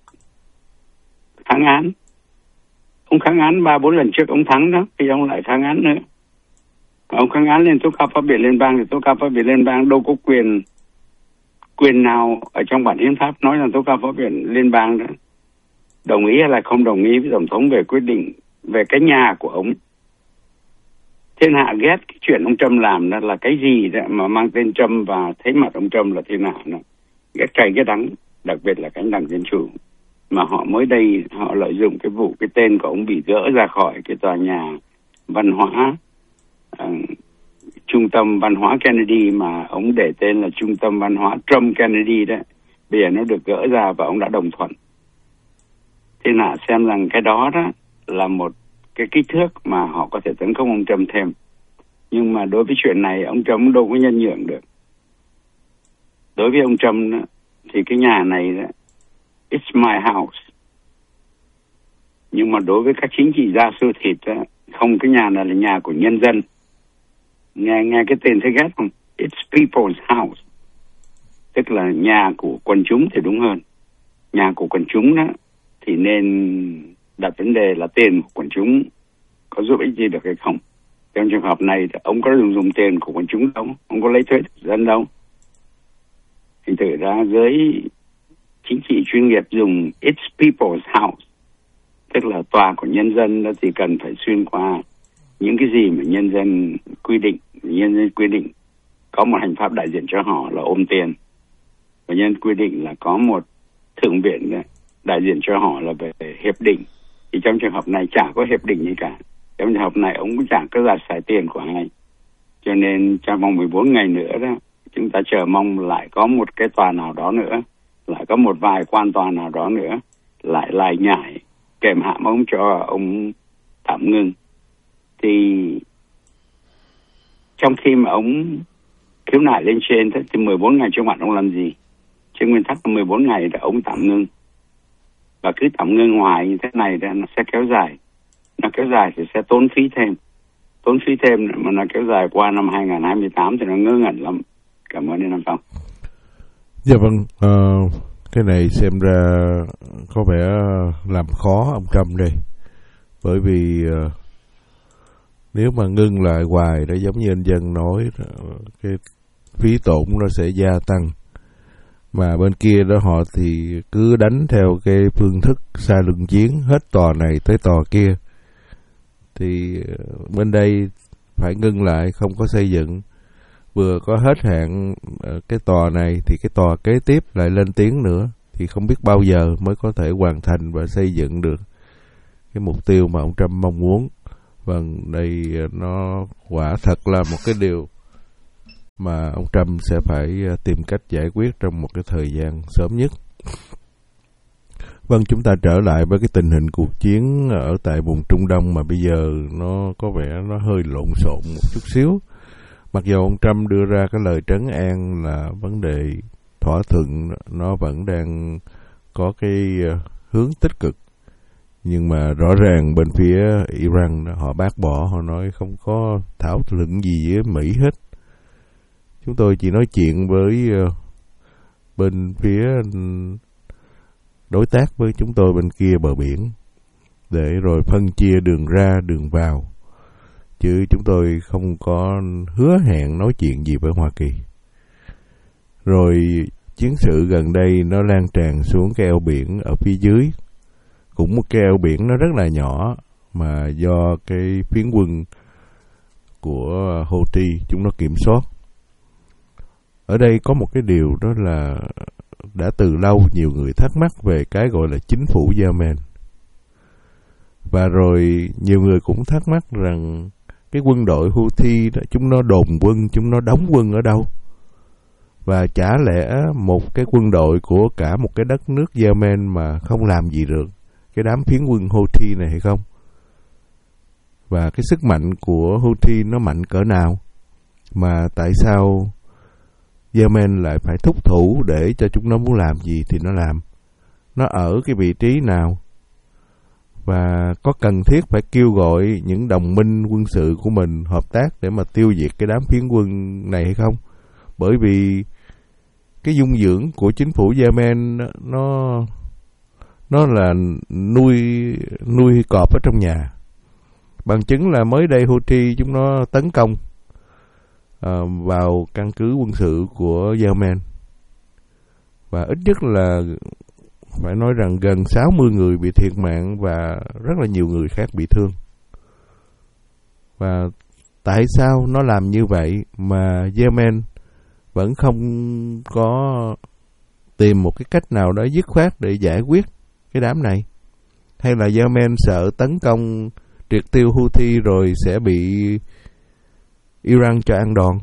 kháng án. Ông kháng án ba bốn lần trước ông thắng đó, thì ông lại kháng án nữa. Ông kháng án lên tố cáo pháp viện liên bang, thì tố cáo pháp viện liên bang đâu có quyền quyền nào ở trong bản hiến pháp nói là tố cáo pháp viện liên bang đó đồng ý hay là không đồng ý với tổng thống về quyết định về cái nhà của ông. Thiên hạ ghét cái chuyện ông Trump làm đó là cái gì đó mà mang tên Trump và thấy mặt ông Trump là thiên hạ nó ghét cay ghét đắng, đặc biệt là cánh đảng Dân Chủ. Mà họ mới đây họ lợi dụng cái vụ cái tên của ông bị gỡ ra khỏi cái tòa nhà văn hóa, uh, trung tâm văn hóa Kennedy mà ông để tên là trung tâm văn hóa Trump Kennedy đó. Bây giờ nó được gỡ ra và ông đã đồng thuận. Thiên hạ xem rằng cái đó đó là một cái kích thước mà họ có thể tấn công ông Trump thêm. Nhưng mà đối với chuyện này ông Trump đâu có nhân nhượng được. Đối với ông Trump đó, thì cái nhà này đó, it's my house. Nhưng mà đối với các chính trị gia siêu thịt đó, không, cái nhà này là nhà của nhân dân. Nghe nghe cái tên thấy ghét không? It's people's house. Tức là nhà của quần chúng thì đúng hơn. Nhà của quần chúng đó thì nên đặt vấn đề là tiền của quần chúng có giúp ích gì được hay không. Trong trường hợp này ông có dùng dùng tiền của quần chúng đâu, ông có lấy thuế dân đâu. Thành thử ra giới chính trị chuyên nghiệp dùng it's people's house, tức là tòa của nhân dân đó, thì cần phải xuyên qua những cái gì mà nhân dân quy định. Nhân dân quy định có một hành pháp đại diện cho họ là ôm tiền, và nhân quy định là có một thượng viện đại diện cho họ là về hiệp định. Thì trong trường hợp này chả có hiệp định gì cả. Trong trường hợp này ông cũng chẳng có giải xài tiền của ai. Cho nên trong vòng mười bốn ngày nữa đó, chúng ta chờ mong lại có một cái tòa nào đó nữa, lại có một vài quan tòa nào đó nữa lại lại nhảy kèm hãm ông cho ông tạm ngưng. Thì trong khi mà ông khiếu nại lên trên thế, thì mười bốn ngày trước mặt ông làm gì? Trên nguyên tắc là mười bốn ngày là ông tạm ngưng. Và cứ tạm ngưng hoài như thế này thì nó sẽ kéo dài. Nó kéo dài thì sẽ tốn phí thêm. Tốn phí thêm mà nó kéo dài qua năm hai không hai tám thì nó ngớ ngẩn lắm. Cảm ơn anh Phong. Dạ vâng, uh, cái này xem ra có vẻ làm khó ông Trump đây. Bởi vì uh, nếu mà ngưng lại hoài đó, giống như anh Dân nói, cái phí tổn nó sẽ gia tăng. Mà bên kia đó họ thì cứ đánh theo cái phương thức xa lưng chiến, hết tòa này tới tòa kia. Thì bên đây phải ngưng lại, không có xây dựng. Vừa có hết hạn cái tòa này thì cái tòa kế tiếp lại lên tiếng nữa, thì không biết bao giờ mới có thể hoàn thành và xây dựng được cái mục tiêu mà ông Trump mong muốn. Vâng, đây nó quả thật là một cái điều mà ông Trump sẽ phải tìm cách giải quyết trong một cái thời gian sớm nhất. Vâng, chúng ta trở lại với cái tình hình cuộc chiến ở tại vùng Trung Đông mà bây giờ nó có vẻ nó hơi lộn xộn một chút xíu. Mặc dù ông Trump đưa ra cái lời trấn an là vấn đề thỏa thuận nó vẫn đang có cái hướng tích cực, nhưng mà rõ ràng bên phía Iran họ bác bỏ, họ nói không có thảo luận gì với Mỹ hết. Chúng tôi chỉ nói chuyện với bên phía đối tác với chúng tôi bên kia bờ biển để rồi phân chia đường ra đường vào, chứ chúng tôi không có hứa hẹn nói chuyện gì với Hoa Kỳ. Rồi chiến sự gần đây nó lan tràn xuống cái eo biển ở phía dưới, cũng một cái eo biển nó rất là nhỏ mà do cái phiến quân của Houthi chúng nó kiểm soát. Ở đây có một cái điều đó là đã từ lâu nhiều người thắc mắc về cái gọi là chính phủ Yemen. Và rồi nhiều người cũng thắc mắc rằng cái quân đội Houthi đó, chúng nó đồn quân, chúng nó đóng quân ở đâu? Và chả lẽ một cái quân đội của cả một cái đất nước Yemen mà không làm gì được cái đám phiến quân Houthi này hay không? Và cái sức mạnh của Houthi nó mạnh cỡ nào? Mà tại sao Yemen lại phải thúc thủ để cho chúng nó muốn làm gì thì nó làm? Nó ở cái vị trí nào? Và có cần thiết phải kêu gọi những đồng minh quân sự của mình hợp tác để mà tiêu diệt cái đám phiến quân này hay không? Bởi vì cái dung dưỡng của chính phủ Yemen nó nó là nuôi nuôi cọp ở trong nhà. Bằng chứng là mới đây Houthi chúng nó tấn công uh, vào căn cứ quân sự của Yemen, và ít nhất là phải nói rằng gần sáu mươi người bị thiệt mạng và rất là nhiều người khác bị thương. Và tại sao nó làm như vậy mà Yemen vẫn không có tìm một cái cách nào đó dứt khoát để giải quyết cái đám này? Hay là Yemen sợ tấn công triệt tiêu Houthi rồi sẽ bị Iran cho ăn đòn?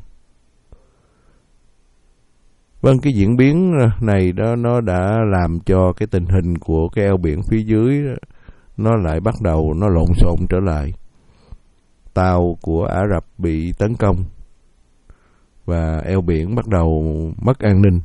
Vâng, cái diễn biến này đó nó đã làm cho cái tình hình của cái eo biển phía dưới nó lại bắt đầu nó lộn xộn trở lại. Tàu của Ả Rập bị tấn công và eo biển bắt đầu mất an ninh.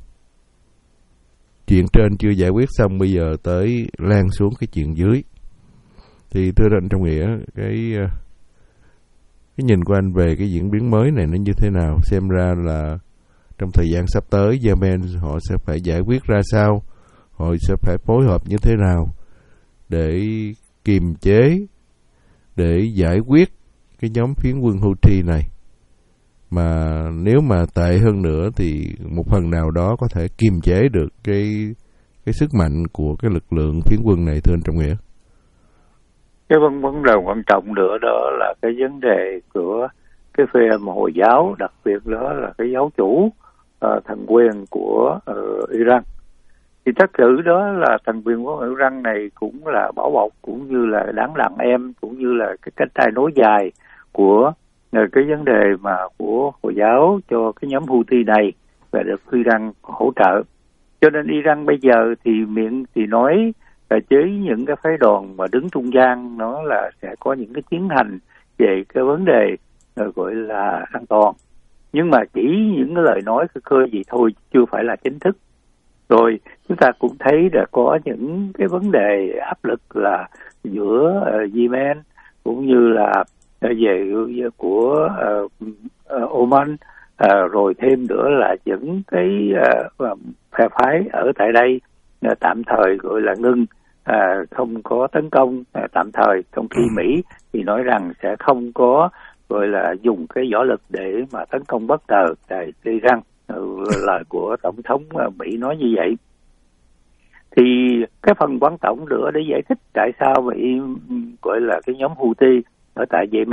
Chuyện trên chưa giải quyết xong, bây giờ tới lan xuống cái chuyện dưới. Thì thưa anh Trọng Nghĩa, cái cái nhìn của anh về cái diễn biến mới này nó như thế nào? Xem ra là trong thời gian sắp tới Yemen họ sẽ phải giải quyết ra sao, họ sẽ phải phối hợp như thế nào để kiềm chế, để giải quyết cái nhóm phiến quân Houthi này. Mà nếu mà tệ hơn nữa thì một phần nào đó có thể kiềm chế được cái cái sức mạnh của cái lực lượng phiến quân này, thưa anh Trọng Nghĩa. Cái vấn vấn đề quan trọng nữa đó là cái vấn đề của cái phe Hồi giáo, đặc biệt đó là cái giáo chủ uh, thần quyền của uh, Iran. Thì thật sự đó là thần quyền của Iran này cũng là bảo bọc, cũng như là đáng đàn em, cũng như là cái cánh tay nối dài của uh, cái vấn đề mà của Hồi giáo cho cái nhóm Houthi này, và được Iran hỗ trợ. Cho nên Iran bây giờ thì miệng thì nói là chế những cái phái đoàn mà đứng trung gian, nó là sẽ có những cái tiến hành về cái vấn đề gọi là an toàn, nhưng mà chỉ những cái lời nói khơi khơi gì thôi, chưa phải là chính thức. Rồi chúng ta cũng thấy là có những cái vấn đề áp lực là giữa uh, Yemen cũng như là về của uh, uh, Oman, uh, rồi thêm nữa là những cái uh, phe phái ở tại đây uh, tạm thời gọi là ngưng, À, không có tấn công à, tạm thời, trong khi Mỹ thì nói rằng sẽ không có gọi là dùng cái võ lực để mà tấn công bất ngờ tại Iran. Lời của Tổng thống Mỹ nói như vậy. Thì cái phần quan trọng nữa để giải thích tại sao Mỹ gọi là cái nhóm Houthi ở tại Yemen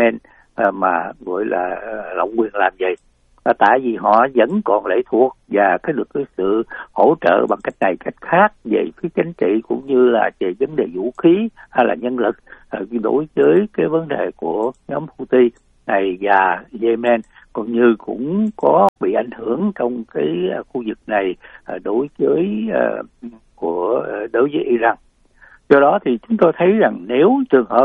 à, mà gọi là à, lộng quyền làm vậy. À, tại vì họ vẫn còn lệ thuộc và cái được cái sự hỗ trợ bằng cách này cách khác về phía chính trị cũng như là về vấn đề vũ khí hay là nhân lực à, đối với cái vấn đề của nhóm Houthi này và Yemen, cũng như cũng có bị ảnh hưởng trong cái uh, khu vực này uh, đối với uh, của uh, đối với Iran. Do đó thì chúng tôi thấy rằng nếu trường hợp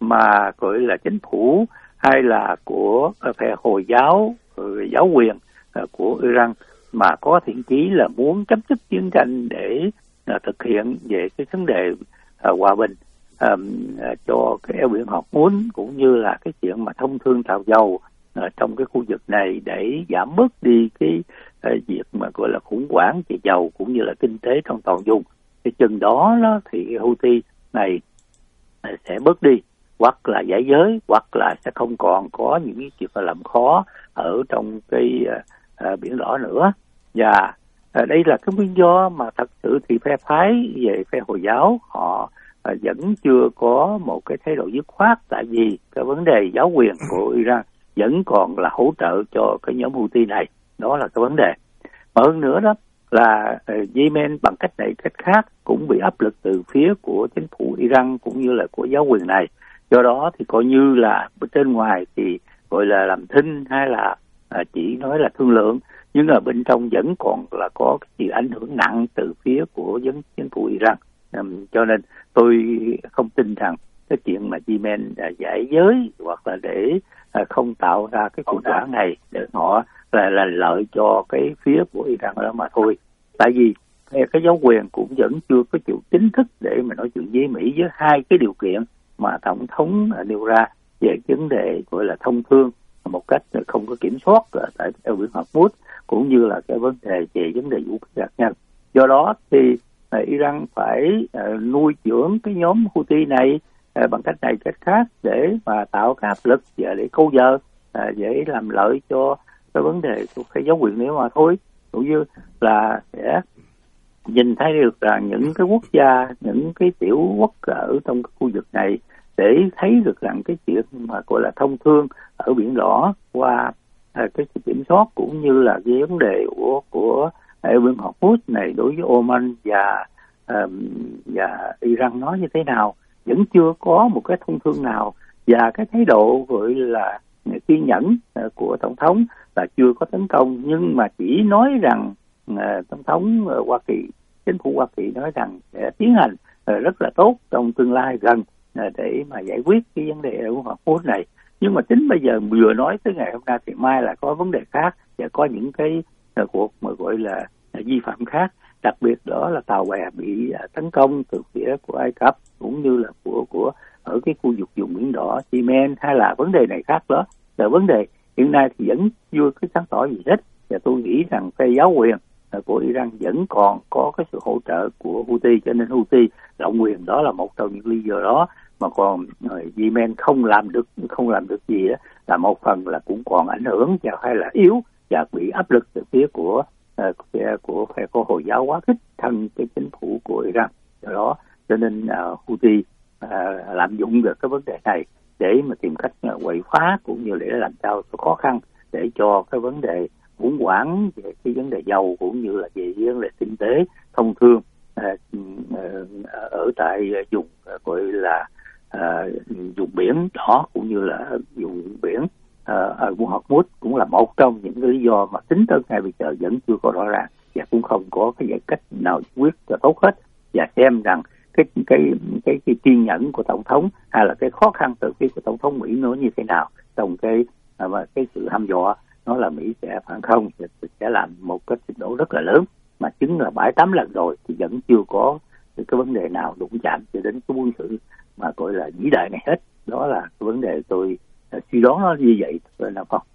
mà gọi là chính phủ hay là của uh, phe Hồi giáo uh, giáo quyền uh, của Iran mà có thiện chí là muốn chấm dứt chiến tranh để uh, thực hiện về cái vấn đề uh, hòa bình um, uh, cho cái eo biển Hormuz, cũng như là cái chuyện mà thông thương tàu dầu ở trong cái khu vực này để giảm bớt đi cái uh, việc mà gọi là khủng hoảng về dầu cũng như là kinh tế trong toàn vùng, thì chừng đó, đó thì Houthi này uh, sẽ bớt đi, hoặc là giải giới, hoặc là sẽ không còn có những cái chuyện làm khó ở trong cái uh, uh, biển đỏ nữa. Và uh, đây là cái nguyên do mà thật sự thì phe phái về phe Hồi giáo họ uh, vẫn chưa có một cái thái độ dứt khoát, tại vì cái vấn đề giáo quyền của Iran vẫn còn là hỗ trợ cho cái nhóm Houthi này, đó là cái vấn đề. Mà hơn nữa đó là uh, Yemen bằng cách này cách khác cũng bị áp lực từ phía của chính phủ Iran cũng như là của giáo quyền này. Do đó thì coi như là bên ngoài thì gọi là làm thinh hay là uh, chỉ nói là thương lượng, nhưng ở bên trong vẫn còn là có cái sự ảnh hưởng nặng từ phía của chính phủ Iran. Um, cho nên tôi không tin rằng cái chuyện mà Yemen uh, giải giới hoặc là để uh, không tạo ra cái khủng hoảng này để họ là, là lợi cho cái phía của Iran đó mà thôi. Tại vì cái giáo quyền cũng vẫn chưa có chịu chính thức để mà nói chuyện với Mỹ với hai cái điều kiện mà tổng thống uh, nêu ra về vấn đề gọi là thông thương một cách không có kiểm soát uh, tại eo biển Hormuz, cũng như là cái vấn đề về vấn đề vũ khí hạt nhân. Do đó thì uh, Iran phải uh, nuôi dưỡng cái nhóm Houthi này uh, bằng cách này cách khác để mà tạo cái áp lực và để câu giờ uh, để làm lợi cho cái vấn đề của cái giáo quyền nếu mà thôi, cũng như là sẽ nhìn thấy được là những cái quốc gia, những cái tiểu quốc ở trong cái khu vực này để thấy được rằng cái chuyện mà gọi là thông thương ở biển đỏ qua à, cái sự kiểm soát cũng như là cái vấn đề của của eo biển Hormuz này đối với Oman và um, và Iran nó như thế nào, vẫn chưa có một cái thông thương nào, và cái thái độ gọi là kiên nhẫn uh, của tổng thống là chưa có tấn công, nhưng mà chỉ nói rằng uh, tổng thống uh, Hoa Kỳ, chính phủ Hoa Kỳ nói rằng sẽ tiến hành uh, rất là tốt trong tương lai gần để mà giải quyết cái vấn đề eo biển Hormuz này. Nhưng mà tính bây giờ vừa nói tới ngày hôm nay thì mai là có vấn đề khác và có những cái uh, cuộc mà gọi là uh, vi phạm khác, đặc biệt đó là tàu bè bị uh, tấn công từ phía của Ai Cập cũng như là của của ở cái khu vực vùng biển đỏ Yemen, hay là vấn đề này khác đó. Là vấn đề hiện nay thì vẫn chưa có sáng tỏ gì hết, và tôi nghĩ rằng cái giáo quyền uh, của Iran vẫn còn có cái sự hỗ trợ của Houthi, cho nên Houthi lộng quyền đó là một trong những lý do đó. Mà còn uh, Yemen không làm được không làm được gì đó, là một phần là cũng còn ảnh hưởng và hay là yếu và bị áp lực từ phía của uh, phía của phe của Hồi giáo quá khích thân cái chính phủ của Iran. Do đó cho nên uh, Houthi uh, lạm dụng được cái vấn đề này để mà tìm cách uh, quậy phá cũng như để làm sao khó khăn để cho cái vấn đề khủng hoảng về cái vấn đề dầu cũng như là về vấn đề kinh tế thông thương uh, uh, ở tại uh, vùng uh, gọi là À, vùng biển đỏ cũng như là vùng biển à, ở vùng Hormuz cũng là một trong những cái lý do mà tính tới ngày bây giờ vẫn chưa có rõ ràng và cũng không có cái giải cách nào quyết cho tốt hết, và xem rằng cái cái cái cái kiên nhẫn của tổng thống hay là cái khó khăn từ phía của tổng thống Mỹ nó như thế nào trong cái à, cái sự hăm dọa nó là Mỹ sẽ phản không, sẽ làm một cái trình độ rất là lớn mà chứng là bảy tám lần rồi thì vẫn chưa có cái vấn đề nào đụng chạm cho đến cái quân sự mà gọi là vĩ đại này hết. Đó là cái vấn đề tôi uh, suy đoán nó như vậy thôi nào không.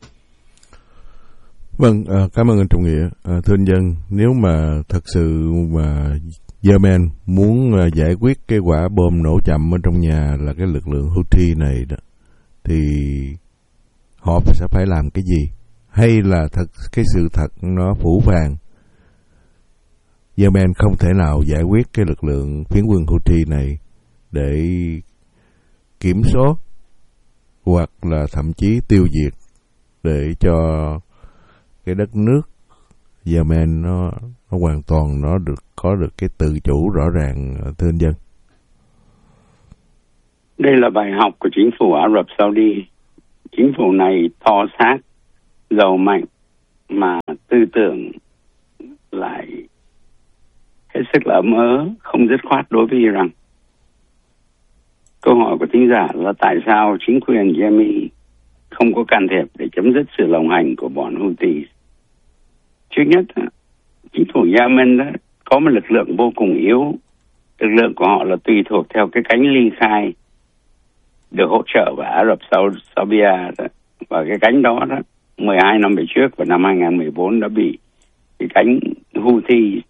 Vâng, uh, cảm ơn anh Trọng Nghĩa. Uh, thưa anh Dân, nếu mà thật sự mà Yemen muốn uh, giải quyết cái quả bom nổ chậm ở trong nhà là cái lực lượng Houthi này đó, thì họ sẽ phải làm cái gì? Hay là thật cái sự thật nó phủ phàng, Yemen không thể nào giải quyết cái lực lượng phiến quân Houthi này để kiểm soát hoặc là thậm chí tiêu diệt để cho cái đất nước Yemen nó nó hoàn toàn nó được có được cái tự chủ rõ ràng, thưa anh Dân. Đây là bài học của chính phủ Ả Rập Saudi. Chính phủ này to xác, giàu mạnh mà tư tưởng lại hết sức là ấm ớ, không dứt khoát đối với Iran. Câu hỏi của thính giả là tại sao chính quyền Yemen không có can thiệp để chấm dứt sự lộng hành của bọn Houthi? Trước nhất, chính phủ Yemen đó có một lực lượng vô cùng yếu. Lực lượng của họ là tùy thuộc theo cái cánh ly khai được hỗ trợ bởi Ả Rập Saudi đó. Và cái cánh đó đó mười hai năm về trước và năm hai không một bốn đã bị cái cánh Houthi